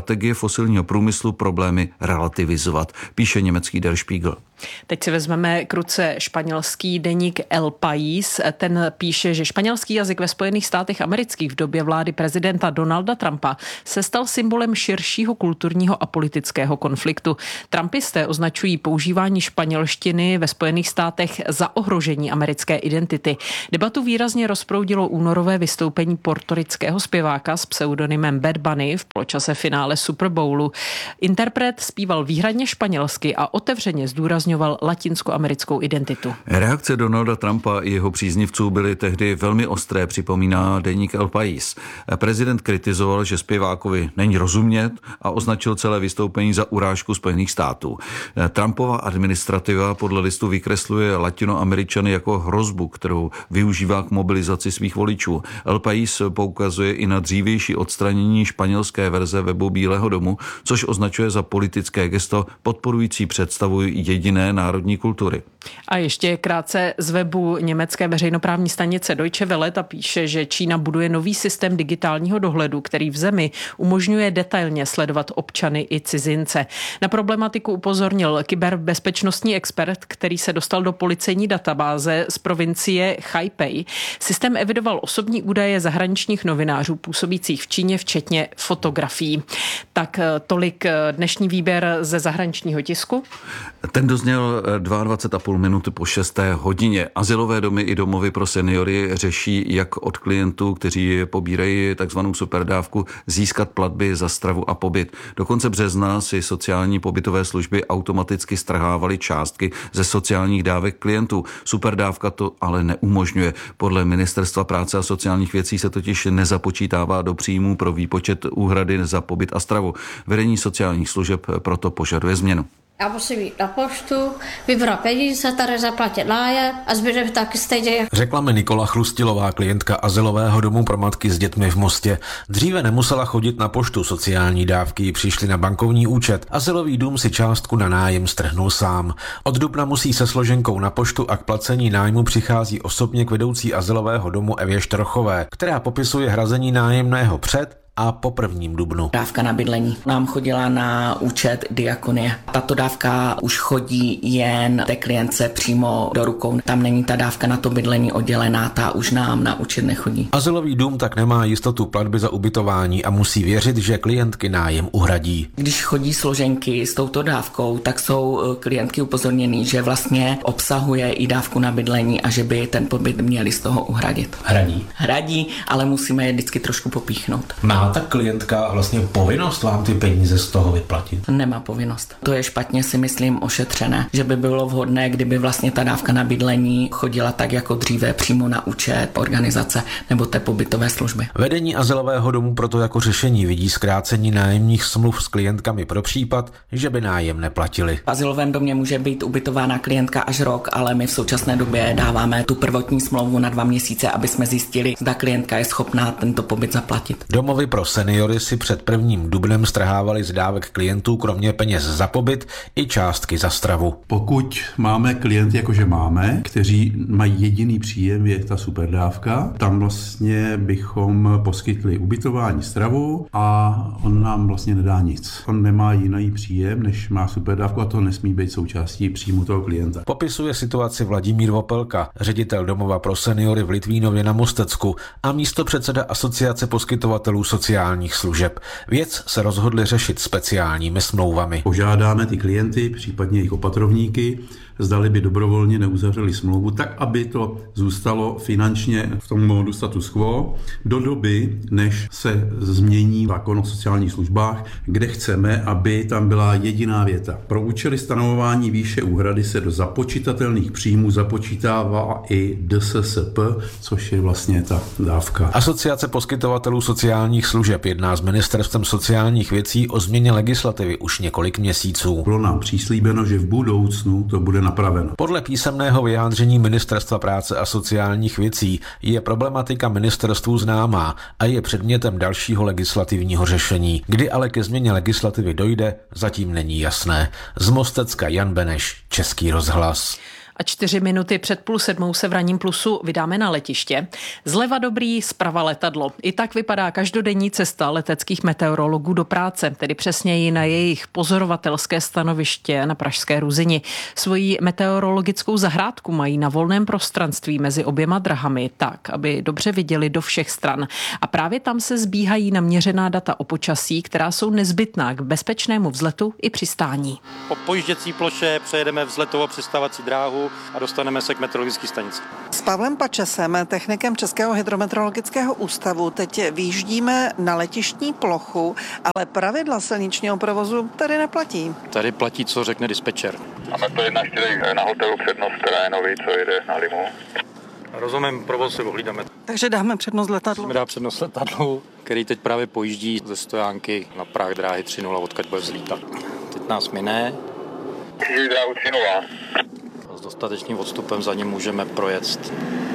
S10: strategie fosilního průmyslu problémy relativizovat, píše německý Der Spiegel.
S21: Teď si vezmeme k ruce španělský deník El País. Ten píše, že španělský jazyk ve Spojených státech amerických v době vlády prezidenta Donalda Trumpa se stal symbolem širšího kulturního a politického konfliktu. Trumpisté označují používání španělštiny ve Spojených státech za ohrožení americké identity. Debatu výrazně rozproudilo únorové vystoupení portorického zpěváka s pseudonymem Bad Bunny v poločase finále Super Bowlu. Interpret zpíval výhradně španělsky a otevřeně zdůrazňoval latinskoamerickou identitu.
S10: Reakce Donalda Trumpa i jeho příznivců byly tehdy velmi ostré, připomíná deník El País. Prezident kritizoval, že zpěvákovi není rozumět a označil celé vystoupení za urážku Spojených států. Trumpova administrativa podle listu vykresluje Latinoameričany jako hrozbu, kterou využívá k mobilizaci svých voličů. El País poukazuje i na dřívější odstranění španělské verze webu Bílého domu, což označuje za politické gesto podporující představu jediné národní kultury.
S21: A ještě krátce z webu německé veřejnoprávní stanice Deutsche Welle ta píše, že Čína buduje nový systém digitálního dohledu, který v zemi umožňuje detailně sledovat občany i cizince. Na problematiku upozornil kyberbezpečnostní expert, který se dostal do policejní databáze z provincie Haipei. Systém evidoval osobní údaje zahraničních novinářů působících v Číně, včetně fotografií. Tak tolik dnešní výběr ze zahraničního tisku.
S10: Ten dozněl dvacet dva a půl minuty po šesté hodině. Azylové domy i domovy pro seniory řeší, jak od klientů, kteří pobírají takzvanou superdávku, získat platby za stravu a pobyt. Do konce března si sociální pobytové služby automaticky strhávaly částky ze sociálních dávek klientů. Superdávka to ale neumožňuje. Podle Ministerstva práce a sociálních věcí se totiž nezapočítává do příjmů pro výpočet úhrady za pobyt a stravu. Vedení sociálních služeb proto požaduje změnu.
S2: Já musím jít na poštu, vybrat peníze, tady zaplatit nájem a zbytek taky stejně.
S7: Řekla mi Nikola Chlustilová, klientka azylového domu pro matky s dětmi v Mostě. Dříve nemusela chodit na poštu, sociální dávky přišly na bankovní účet. Azylový dům si částku na nájem strhnul sám. Od dubna musí se složenkou na poštu a k placení nájmu přichází osobně k vedoucí azylového domu Evě Štrochové, která popisuje hrazení nájemného před a po prvním dubnu.
S8: Dávka na bydlení nám chodila na účet Diakonie. Tato dávka už chodí jen té klientce přímo do rukou. Tam není ta dávka na to bydlení oddělená, ta už nám na účet nechodí.
S7: Azylový dům tak nemá jistotu platby za ubytování a musí věřit, že klientky nájem uhradí.
S8: Když chodí složenky s touto dávkou, tak jsou klientky upozorněny, že vlastně obsahuje i dávku na bydlení a že by ten pobyt měli z toho uhradit.
S7: Hradí.
S8: Hradí, ale musíme je vždycky trošku popíchnout.
S7: Má ta klientka vlastně povinnost vám ty peníze z toho vyplatit?
S8: Nemá povinnost. To je špatně, si myslím, ošetřené. Že by bylo vhodné, kdyby vlastně ta dávka na bydlení chodila tak jako dříve přímo na účet organizace nebo té pobytové služby.
S7: Vedení azylového domu proto jako řešení vidí zkrácení nájemních smluv s klientkami pro případ, že by nájem neplatili.
S8: V azylovém domě může být ubytována klientka až rok, ale my v současné době dáváme tu prvotní smlouvu na dva měsíce, aby jsme zjistili, zda klientka je schopná tento pobyt zaplatit.
S7: Domovy pro seniory si před prvním dubnem strhávali z dávek klientů kromě peněz za pobyt i částky za stravu.
S9: Pokud máme klienty, jakože máme, kteří mají jediný příjem, je ta superdávka, tam vlastně bychom poskytli ubytování, stravu a on nám vlastně nedá nic. On nemá jiný příjem, než má superdávku a to nesmí být součástí příjmu toho klienta.
S7: Popisuje situaci Vladimír Vopelka, ředitel domova pro seniory v Litvínově na Mostecku a místopředseda Asociace poskytovatelů sociálních služeb. Věc se rozhodli řešit speciálními smlouvami.
S9: Požádáme ty klienty, případně jejich opatrovníky, zdali by dobrovolně neuzavřeli smlouvu, tak aby to zůstalo finančně v tom módu status quo do doby, než se změní zákon o sociálních službách, kde chceme, aby tam byla jediná věta. Pro účely stanovování výše úhrady se do započitatelných příjmů započítává i D S S P, což je vlastně ta dávka.
S7: Asociace poskytovatelů sociálních služeb jedná s Ministerstvem sociálních věcí o změně legislativy už několik měsíců.
S9: Bylo nám přislíbeno, že v budoucnu to bude napraveno.
S7: Podle písemného vyjádření Ministerstva práce a sociálních věcí je problematika ministerstvu známá a je předmětem dalšího legislativního řešení. Kdy ale ke změně legislativy dojde, zatím není jasné. Z Mostecka Jan Beneš, Český rozhlas.
S21: A čtyři minuty před půl sedmou se v ranním Plusu vydáme na letiště. Zleva dobrý, zprava letadlo. I tak vypadá každodenní cesta leteckých meteorologů do práce, tedy přesněji na jejich pozorovatelské stanoviště na pražské Ruzini. Svoji meteorologickou zahrádku mají na volném prostranství mezi oběma drahami tak, aby dobře viděli do všech stran. A právě tam se zbíhají naměřená data o počasí, která jsou nezbytná k bezpečnému vzletu i přistání.
S12: Po pojížděcí ploše přejedeme vzletovou přistávací dráhu a dostaneme se k meteorologické stanici.
S13: S Pavlem Pačesem, technikem Českého hydrometeorologického ústavu, teď vyjíždíme na letištní plochu, ale pravidla silničního provozu tady neplatí.
S12: Tady platí, co řekne dispečer.
S14: Máme to jedna čtyři na hotelu přednost terénový, co jede na Limu.
S12: Rozumím, provoz si ohlídáme.
S13: Takže dáme přednost letadlu.
S12: Jsme dá přednost letadlu, který teď právě pojíždí ze stojánky na práh dráhy tři nula, odkud bude vzlítat. Teď nás miné.
S14: Křižují dráhu tři nula.
S12: S dostatečným odstupem za ním můžeme projet.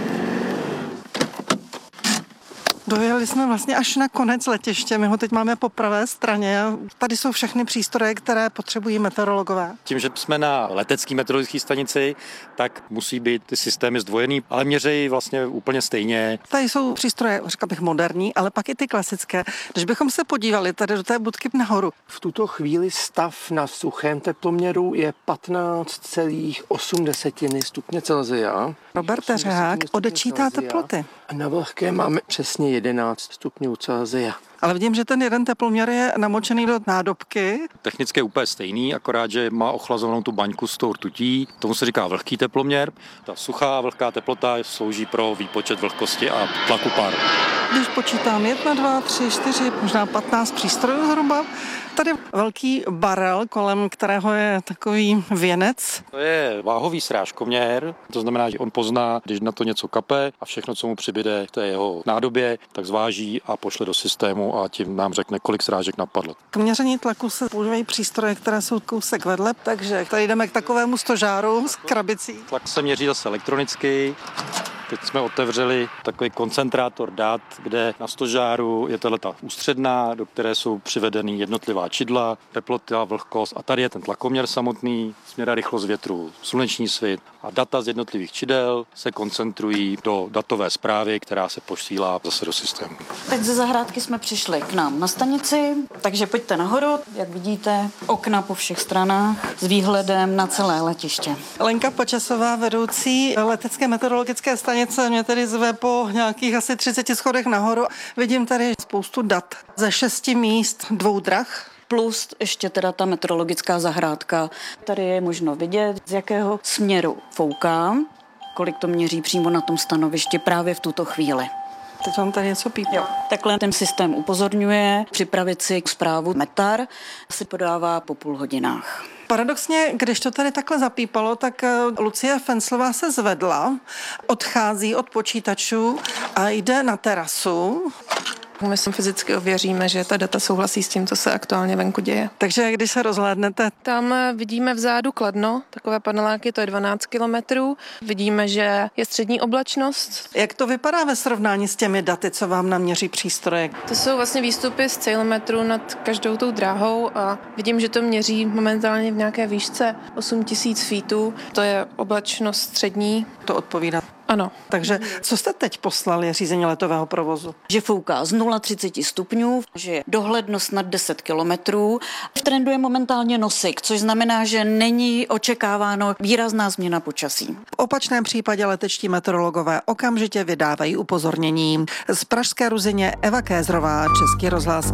S13: Dojeli jsme vlastně až na konec letiště, my ho teď máme po pravé straně. Tady jsou všechny přístroje, které potřebují meteorologové.
S12: Tím, že jsme na letecké meteorologické stanici, tak musí být ty systémy zdvojený, ale měřejí vlastně úplně stejně.
S13: Tady jsou přístroje, řekla bych, moderní, ale pak i ty klasické. Když bychom se podívali tady do té budky nahoru.
S15: V tuto chvíli stav na suchém teploměru je patnáct celá osm stupně Celsia.
S13: Robert Řehák odečítá teploty.
S15: A na vlhké máme přesně jedenáct stupňů Celsia.
S13: Ale vidím, že ten jeden teploměr je namočený do nádobky.
S12: Technicky je úplně stejný, akorát, že má ochlazenou tu baňku s tou rtutí. Tomu se říká vlhký teploměr. Ta suchá vlhká teplota slouží pro výpočet vlhkosti a tlaku páru.
S13: Když počítám jedna, dva, tři, čtyři, možná patnáct přístrojů zhruba, tady velký barel, kolem kterého je takový věnec.
S12: To je váhový srážkoměr, to znamená, že on pozná, když na to něco kape a všechno, co mu přibyde v té jeho nádobě, tak zváží a pošle do systému a tím nám řekne, kolik srážek napadlo.
S13: K měření tlaku se používají přístroje, které jsou kousek vedle, takže tady jdeme k takovému stožáru s krabicí.
S12: Tlak se měří zase elektronicky. Teď jsme otevřeli takový koncentrátor dat, kde na stožáru je tato ústředná, do které jsou přivedeny jednotlivá čidla, teplota, vlhkost a tady je ten tlakoměr samotný, směr a rychlost větru, sluneční svit a data z jednotlivých čidel se koncentrují do datové zprávy, která se posílá zase do systému.
S25: Teď ze zahrádky jsme přišli k nám na stanici, takže pojďte nahoru, jak vidíte, okna po všech stranách s výhledem na celé letiště.
S13: Lenka Pačesová, vedoucí letecké meteorologické stanice, mě tedy zve po nějakých asi třiceti schodech nahoru. Vidím tady spoustu dat ze šesti míst, dvou drah.
S25: Plus ještě teda ta meteorologická zahrádka. Tady je možno vidět, z jakého směru fouká, kolik to měří přímo na tom stanovišti právě v tuto chvíli.
S13: Teď vám tady něco pípá.
S25: Jo. Takhle ten systém upozorňuje, připravit si zprávu Metar si podává po půl hodinách.
S13: Paradoxně, když to tady takhle zapípalo, tak Lucie Fenclová se zvedla, odchází od počítačů a jde na terasu.
S26: My si fyzicky ověříme, že ta data souhlasí s tím, co se aktuálně venku děje.
S13: Takže když se rozhlédnete?
S26: Tam vidíme vzadu Kladno, takové paneláky, to je dvanáct kilometrů. Vidíme, že je střední oblačnost.
S13: Jak to vypadá ve srovnání s těmi daty, co vám naměří přístroje?
S26: To jsou vlastně výstupy z ceilometru nad každou tou dráhou a vidím, že to měří momentálně v nějaké výšce osm tisíc feetů. To je oblačnost střední.
S13: To odpovídá.
S26: Ano.
S13: Takže co jste teď poslali řízení letového provozu?
S25: Že fouká z nula celá třicet stupňů, že je dohlednost nad deset kilometrů. V trendu je momentálně nosik, což znamená, že není očekáváno výrazná změna počasí.
S13: V opačném případě letečtí meteorologové okamžitě vydávají upozornění. Z pražské Ruzině Eva Kézrová, Český rozhlas.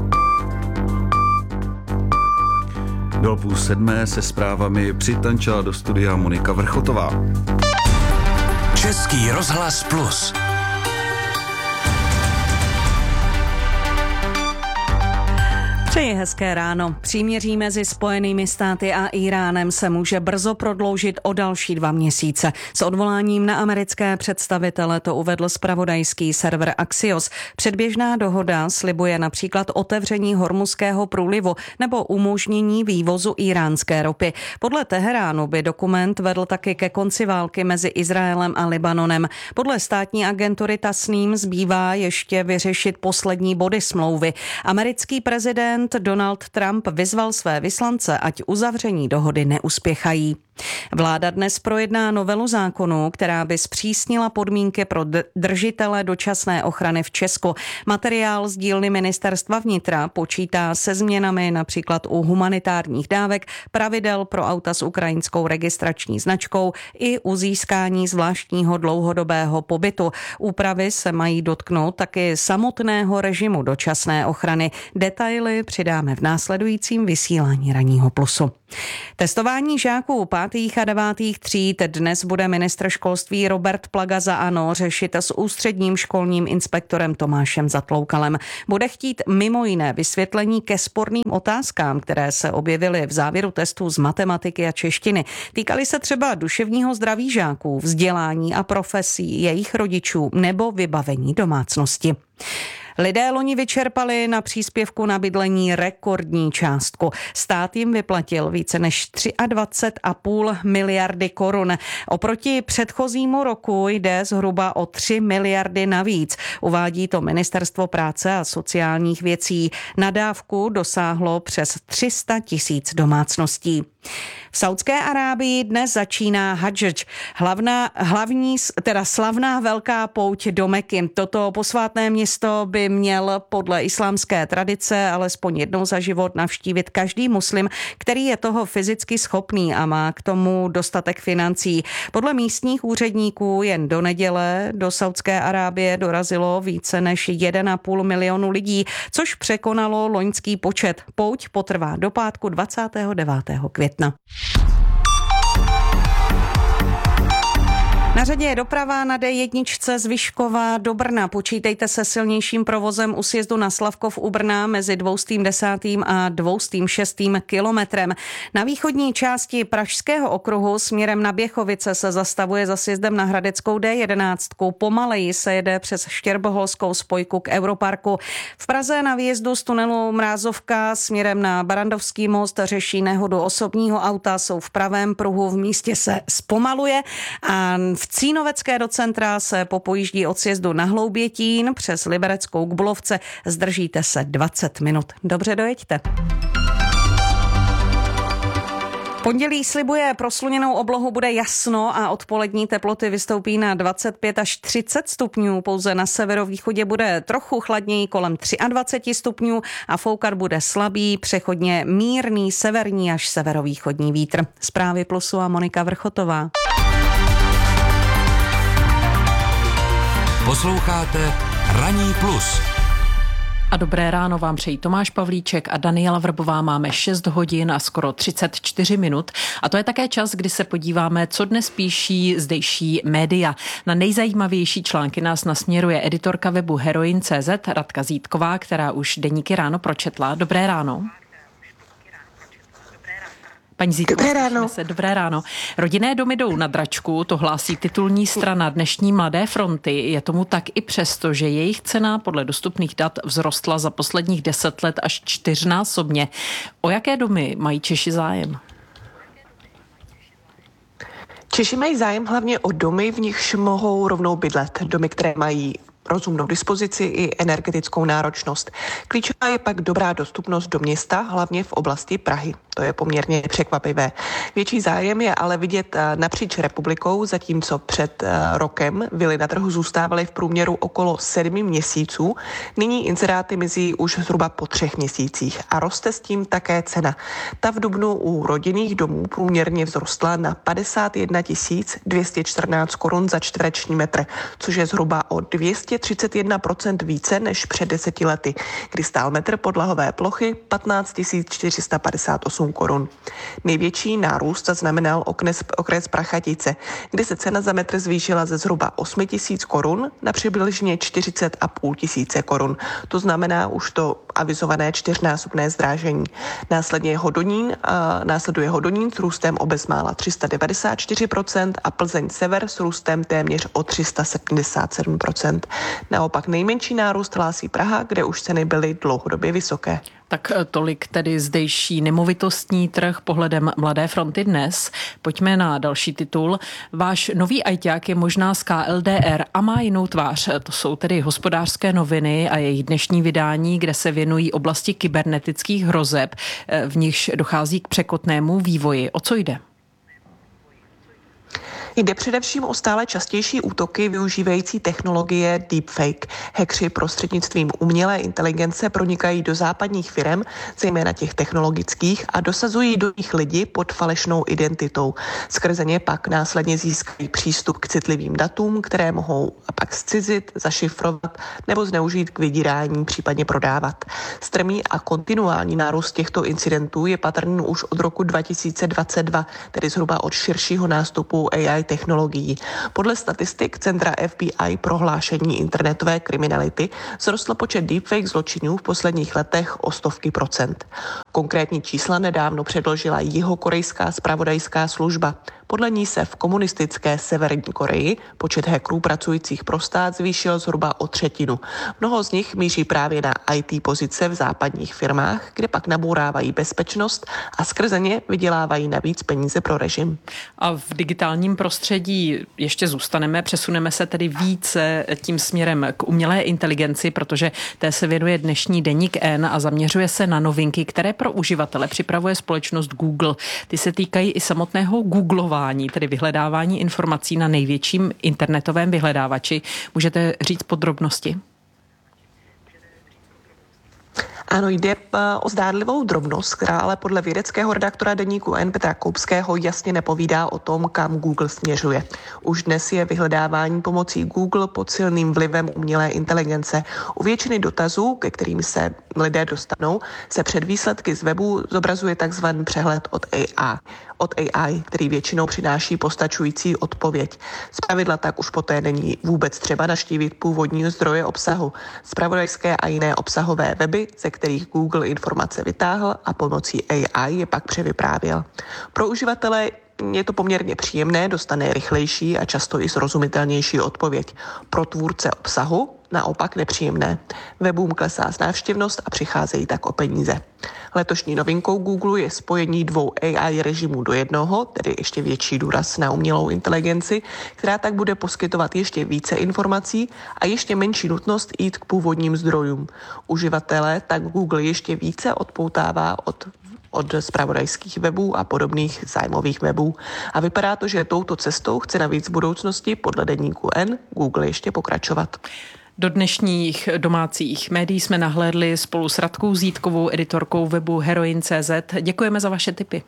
S10: Do půl sedmé se zprávami přitančila do studia Monika Vrchotová.
S4: Český rozhlas Plus.
S11: Přeji hezké ráno. Příměří mezi Spojenými státy a Íránem se může brzo prodloužit o další dva měsíce. S odvoláním na americké představitele to uvedl zpravodajský server Axios. Předběžná dohoda slibuje například otevření Hormuzského průlivu nebo umožnění vývozu íránské ropy. Podle Teheránu by dokument vedl taky ke konci války mezi Izraelem a Libanonem. Podle státní agentury Tasnim zbývá ještě vyřešit poslední body smlouvy. Americký prezident Donald Trump vyzval své vyslance, ať uzavření dohody neuspěchají. Vláda dnes projedná novelu zákonu, která by zpřísnila podmínky pro držitele dočasné ochrany v Česku. Materiál z dílny Ministerstva vnitra počítá se změnami například u humanitárních dávek, pravidel pro auta s ukrajinskou registrační značkou i u získání zvláštního dlouhodobého pobytu. Úpravy se mají dotknout taky samotného režimu dočasné ochrany. Detaily přidáme v následujícím vysílání Ranního plusu. Testování žáků pátých a devátých tříd dnes bude ministr školství Robert Plaga za ANO řešit s ústředním školním inspektorem Tomášem Zatloukalem. Bude chtít mimo jiné vysvětlení ke sporným otázkám, které se objevily v závěru testů z matematiky a češtiny. Týkaly se třeba duševního zdraví žáků, vzdělání a profesí jejich rodičů nebo vybavení domácnosti. Lidé loni vyčerpali na příspěvku na bydlení rekordní částku. Stát jim vyplatil více než dvacet tři a půl miliardy korun. Oproti předchozímu roku jde zhruba o tři miliardy navíc. Uvádí to Ministerstvo práce a sociálních věcí. Na dávku dosáhlo přes tři sta tisíc domácností. V Saudské Arábii dnes začíná Hadž, hlavná, hlavní, teda slavná velká pouť do Meky. Toto posvátné město by měl podle islámské tradice alespoň jednou za život navštívit každý muslim, který je toho fyzicky schopný a má k tomu dostatek financí. Podle místních úředníků jen do neděle do Saudské Arábie dorazilo více než jeden a půl milionu lidí, což překonalo loňský počet. Pouť potrvá do pátku dvacátého devátého května. Na řadě je doprava na D jedna z Vyškova do Brna. Počítejte se silnějším provozem u sjezdu na Slavkov u Brna mezi dvoustým desátým a dvoustým šestým kilometrem. Na východní části Pražského okruhu směrem na Běchovice se zastavuje za sjezdem na Hradeckou D jedenáct. Pomaleji se jede přes Štěrboholskou spojku k Europarku. V Praze na výjezdu z tunelu Mrázovka směrem na Barandovský most řeší nehodu osobního auta, jsou v pravém pruhu, v místě se zpomaluje a v Cínovecké do centra se popojíždí od sjezdu na Hloubětín přes Libereckou k Bulovce. Zdržíte se dvacet minut. Dobře dojeďte. Pondělí slibuje prosluněnou oblohu, bude jasno a odpolední teploty vystoupí na dvacet pět až třicet stupňů. Pouze na severovýchodě bude trochu chladněji kolem dvacet tři stupňů a foukat bude slabý, přechodně mírný severní až severovýchodní vítr. Zprávy Plusu a Monika Vrchotová.
S4: Posloucháte Ranní plus.
S21: A dobré ráno vám přejí Tomáš Pavlíček a Daniela Vrbová. Máme šest hodin a skoro třicet čtyři minut. A to je také čas, kdy se podíváme, co dnes píší zdejší média. Na nejzajímavější články nás nasměruje editorka webu Heroin tečka cé zet Radka Zítková, která už deníky ráno pročetla. Dobré ráno. Paní Zítko, dobré ráno. Se, dobré ráno. Rodinné domy jdou na dračku, to hlásí titulní strana dnešní Mladé fronty. Je tomu tak i přesto, že jejich cena podle dostupných dat vzrostla za posledních deset let až čtyřnásobně. O jaké domy mají Češi zájem?
S16: Češi mají zájem hlavně o domy, v nichž mohou rovnou bydlet. Domy, které mají rozumnou dispozici i energetickou náročnost. Klíčová je pak dobrá dostupnost do města, hlavně v oblasti Prahy. To je poměrně překvapivé. Větší zájem je ale vidět napříč republikou, zatímco před rokem vily na trhu zůstávaly v průměru okolo sedmi měsíců. Nyní inzeráty mizí už zhruba po třech měsících a roste s tím také cena. Ta v dubnu u rodinných domů průměrně vzrostla na padesát jedna tisíc dvě stě čtrnáct korun za čtvereční metr, což je zhruba o dvě stě třicet jedna procent více než před deseti lety, kdy stál metr podlahové plochy patnáct tisíc čtyři sta padesát osm korun. Největší nárůst zaznamenal okres, okres Prachatice, kde se cena za metr zvýšila ze zhruba osm tisíc korun na přibližně čtyřicet a půl tisíce korun. To znamená už to avizované čtyřnásobné zdražení. Následně je Hodonín, a následuje Hodonín s růstem o bezmála tři sta devadesát čtyři procent a Plzeň Sever s růstem téměř o tři sta sedmdesát sedm procent. Naopak nejmenší nárůst hlásí Praha, kde už ceny byly dlouhodobě vysoké.
S21: Tak tolik tedy zdejší nemovitostní trh pohledem Mladé fronty dnes. Pojďme na další titul. Váš nový ajťák je možná z K L D R a má jinou tvář. To jsou tedy Hospodářské noviny a jejich dnešní vydání, kde se věnují oblasti kybernetických hrozeb, v nichž dochází k překotnému vývoji. O co jde?
S16: Jde především o stále častější útoky využívající technologie deepfake. Hackři prostřednictvím umělé inteligence pronikají do západních firem, zejména těch technologických, a dosazují do nich lidi pod falešnou identitou. Skrze ně pak následně získají přístup k citlivým datům, které mohou pak zcizit, zašifrovat nebo zneužít k vydírání, případně prodávat. Strmý a kontinuální nárůst těchto incidentů je patrný už od roku dva tisíce dvacet dva, tedy zhruba od širšího nástupu A I technologií. Podle statistik Centra F B I prohlášení internetové kriminality vzrostl počet deepfake zločinů v posledních letech o stovky procent. Konkrétní čísla nedávno předložila jihokorejská zpravodajská služba. Podle ní se v komunistické Severní Koreji počet hackerů pracujících pro stát zvýšil zhruba o třetinu. Mnoho z nich míří právě na I T pozice v západních firmách, kde pak nabourávají bezpečnost a skrze ně vydělávají navíc peníze pro režim.
S21: A v digitálním prostředí ještě zůstaneme, přesuneme se tedy více tím směrem k umělé inteligenci, protože té se věnuje dnešní deník N a zaměřuje se na novinky, které pro uživatele připravuje společnost Google. Ty se týkají i samotného googlování, tedy vyhledávání informací na největším internetovém vyhledávači. Můžete říct podrobnosti?
S16: Ano, jde o zdánlivou drobnost, která ale podle vědeckého redaktora deníku N Petra Koupského jasně nepovídá o tom, kam Google směřuje. Už dnes je vyhledávání pomocí Google pod silným vlivem umělé inteligence. U většiny dotazů, ke kterým se lidé dostanou, se před výsledky z webu zobrazuje takzvaný přehled od A I. Od A I, který většinou přináší postačující odpověď. Zpravidla tak už poté není vůbec třeba navštívit původní zdroje obsahu. Zpravodajské a jiné obsahové weby, ze kterých Google informace vytáhl a pomocí A I je pak převyprávěl. Pro uživatele je to poměrně příjemné, dostane rychlejší a často i srozumitelnější odpověď. Pro tvůrce obsahu naopak nepříjemné. Webům klesá návštěvnost a přicházejí tak o peníze. Letošní novinkou Google je spojení dvou A I režimů do jednoho, tedy ještě větší důraz na umělou inteligenci, která tak bude poskytovat ještě více informací a ještě menší nutnost jít k původním zdrojům. Uživatelé tak Google ještě více odpoutává od od zpravodajských webů a podobných zájmových webů. A vypadá to, že touto cestou chce navíc v budoucnosti podle deníku N Google ještě pokračovat.
S21: Do dnešních domácích médií jsme nahlédli spolu s Radkou Zítkovou, editorkou webu Heroin tečka cé zet. Děkujeme za vaše tipy.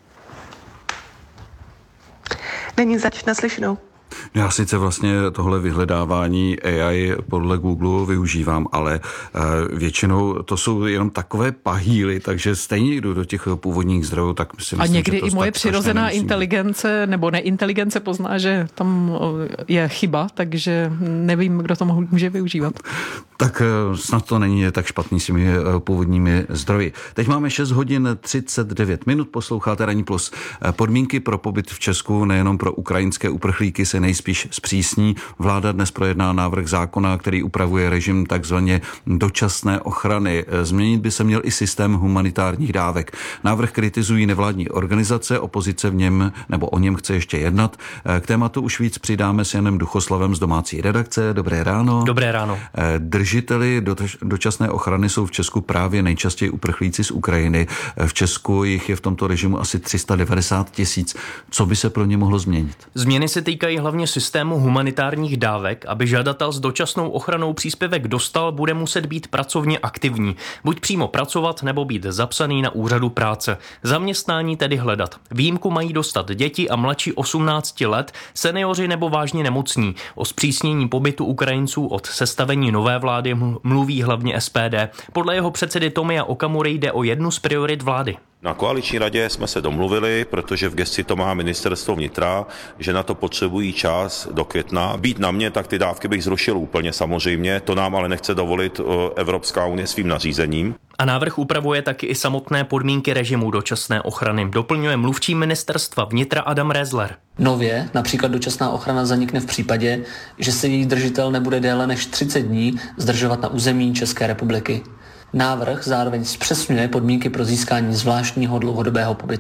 S16: Není zač, naslyšenou.
S10: Já sice vlastně tohle vyhledávání A I podle Google využívám, ale většinou to jsou jenom takové pahýly, takže stejně jdu do těch původních zdrojů, tak si myslím,
S21: a někdy
S10: že to
S21: i moje
S10: tak
S21: přirozená inteligence nebo neinteligence pozná, že tam je chyba, takže nevím, kdo to může využívat.
S10: Tak snad to není tak špatný s těmi původními zdroji. Teď máme šest hodin třicet devět minut, posloucháte Ranní plus. Podmínky pro pobyt v Česku nejenom pro ukrajinské uprchlíky se nejspíš zpřísní. Vláda dnes projedná návrh zákona, který upravuje režim takzvaně dočasné ochrany. Změnit by se měl i systém humanitárních dávek. Návrh kritizují nevládní organizace, opozice v něm nebo o něm chce ještě jednat. K tématu už víc přidáme s Janem Duchoslavem z domácí redakce. Dobré ráno.
S17: Dobré ráno.
S10: Držiteli dočasné ochrany jsou v Česku právě nejčastěji uprchlíci z Ukrajiny. V Česku jich je v tomto režimu asi tři sta devadesát tisíc. Co by se pro ně mohlo změnit?
S17: Změny se týkají hlavně systému humanitárních dávek. Aby žadatel s dočasnou ochranou příspěvek dostal, bude muset být pracovně aktivní. Buď přímo pracovat, nebo být zapsaný na úřadu práce. Zaměstnání tedy hledat. Výjimku mají dostat děti a mladší osmnácti let, seniori nebo vážně nemocní. O zpřísnění pobytu Ukrajinců od sestavení nové vlády mluví hlavně S P D. Podle jeho předsedy Tomia Okamury jde o jednu z priorit vlády.
S18: Na koaliční radě jsme se domluvili, protože v gesci to má ministerstvo vnitra, že na to potřebují čas do května. Být na mě, tak ty dávky bych zrušil úplně samozřejmě, to nám ale nechce dovolit Evropská unie svým nařízením.
S17: A návrh upravuje taky i samotné podmínky režimu dočasné ochrany. Doplňuje mluvčí ministerstva vnitra Adam Rezler.
S19: Nově například dočasná ochrana zanikne v případě, že se její držitel nebude déle než třicet dní zdržovat na území České republiky. Návrh zároveň zpřesňuje podmínky pro získání zvláštního dlouhodobého pobytu.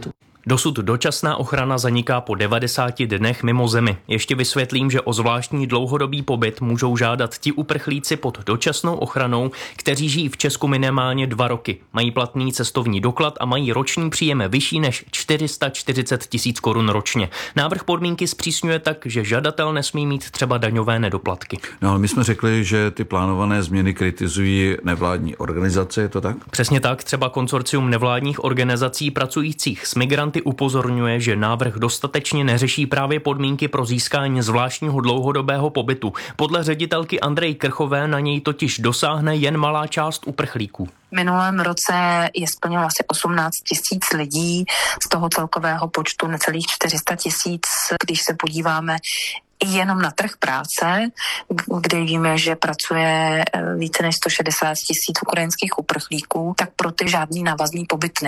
S17: Dosud dočasná ochrana zaniká po devadesáti dnech mimo zemi. Ještě vysvětlím, že o zvláštní dlouhodobý pobyt můžou žádat ti uprchlíci pod dočasnou ochranou, kteří žijí v Česku minimálně dva roky. Mají platný cestovní doklad a mají roční příjem vyšší než čtyři sta čtyřicet tisíc korun ročně. Návrh podmínky zpřísňuje tak, že žadatel nesmí mít třeba daňové nedoplatky.
S10: No ale my jsme řekli, že ty plánované změny kritizují nevládní organizace, je to tak?
S17: Přesně tak, třeba konsorcium nevládních organizací pracujících s migranty upozorňuje, že návrh dostatečně neřeší právě podmínky pro získání zvláštního dlouhodobého pobytu. Podle ředitelky Andrej Krchové na něj totiž dosáhne jen malá část uprchlíků.
S3: V minulém roce je splnilo asi osmnáct tisíc lidí, z toho celkového počtu necelých čtyři sta tisíc, když se podíváme jenom na trh práce, kde víme, že pracuje více než sto šedesát tisíc ukrajinských uprchlíků, tak pro ty žádný návazný pobyt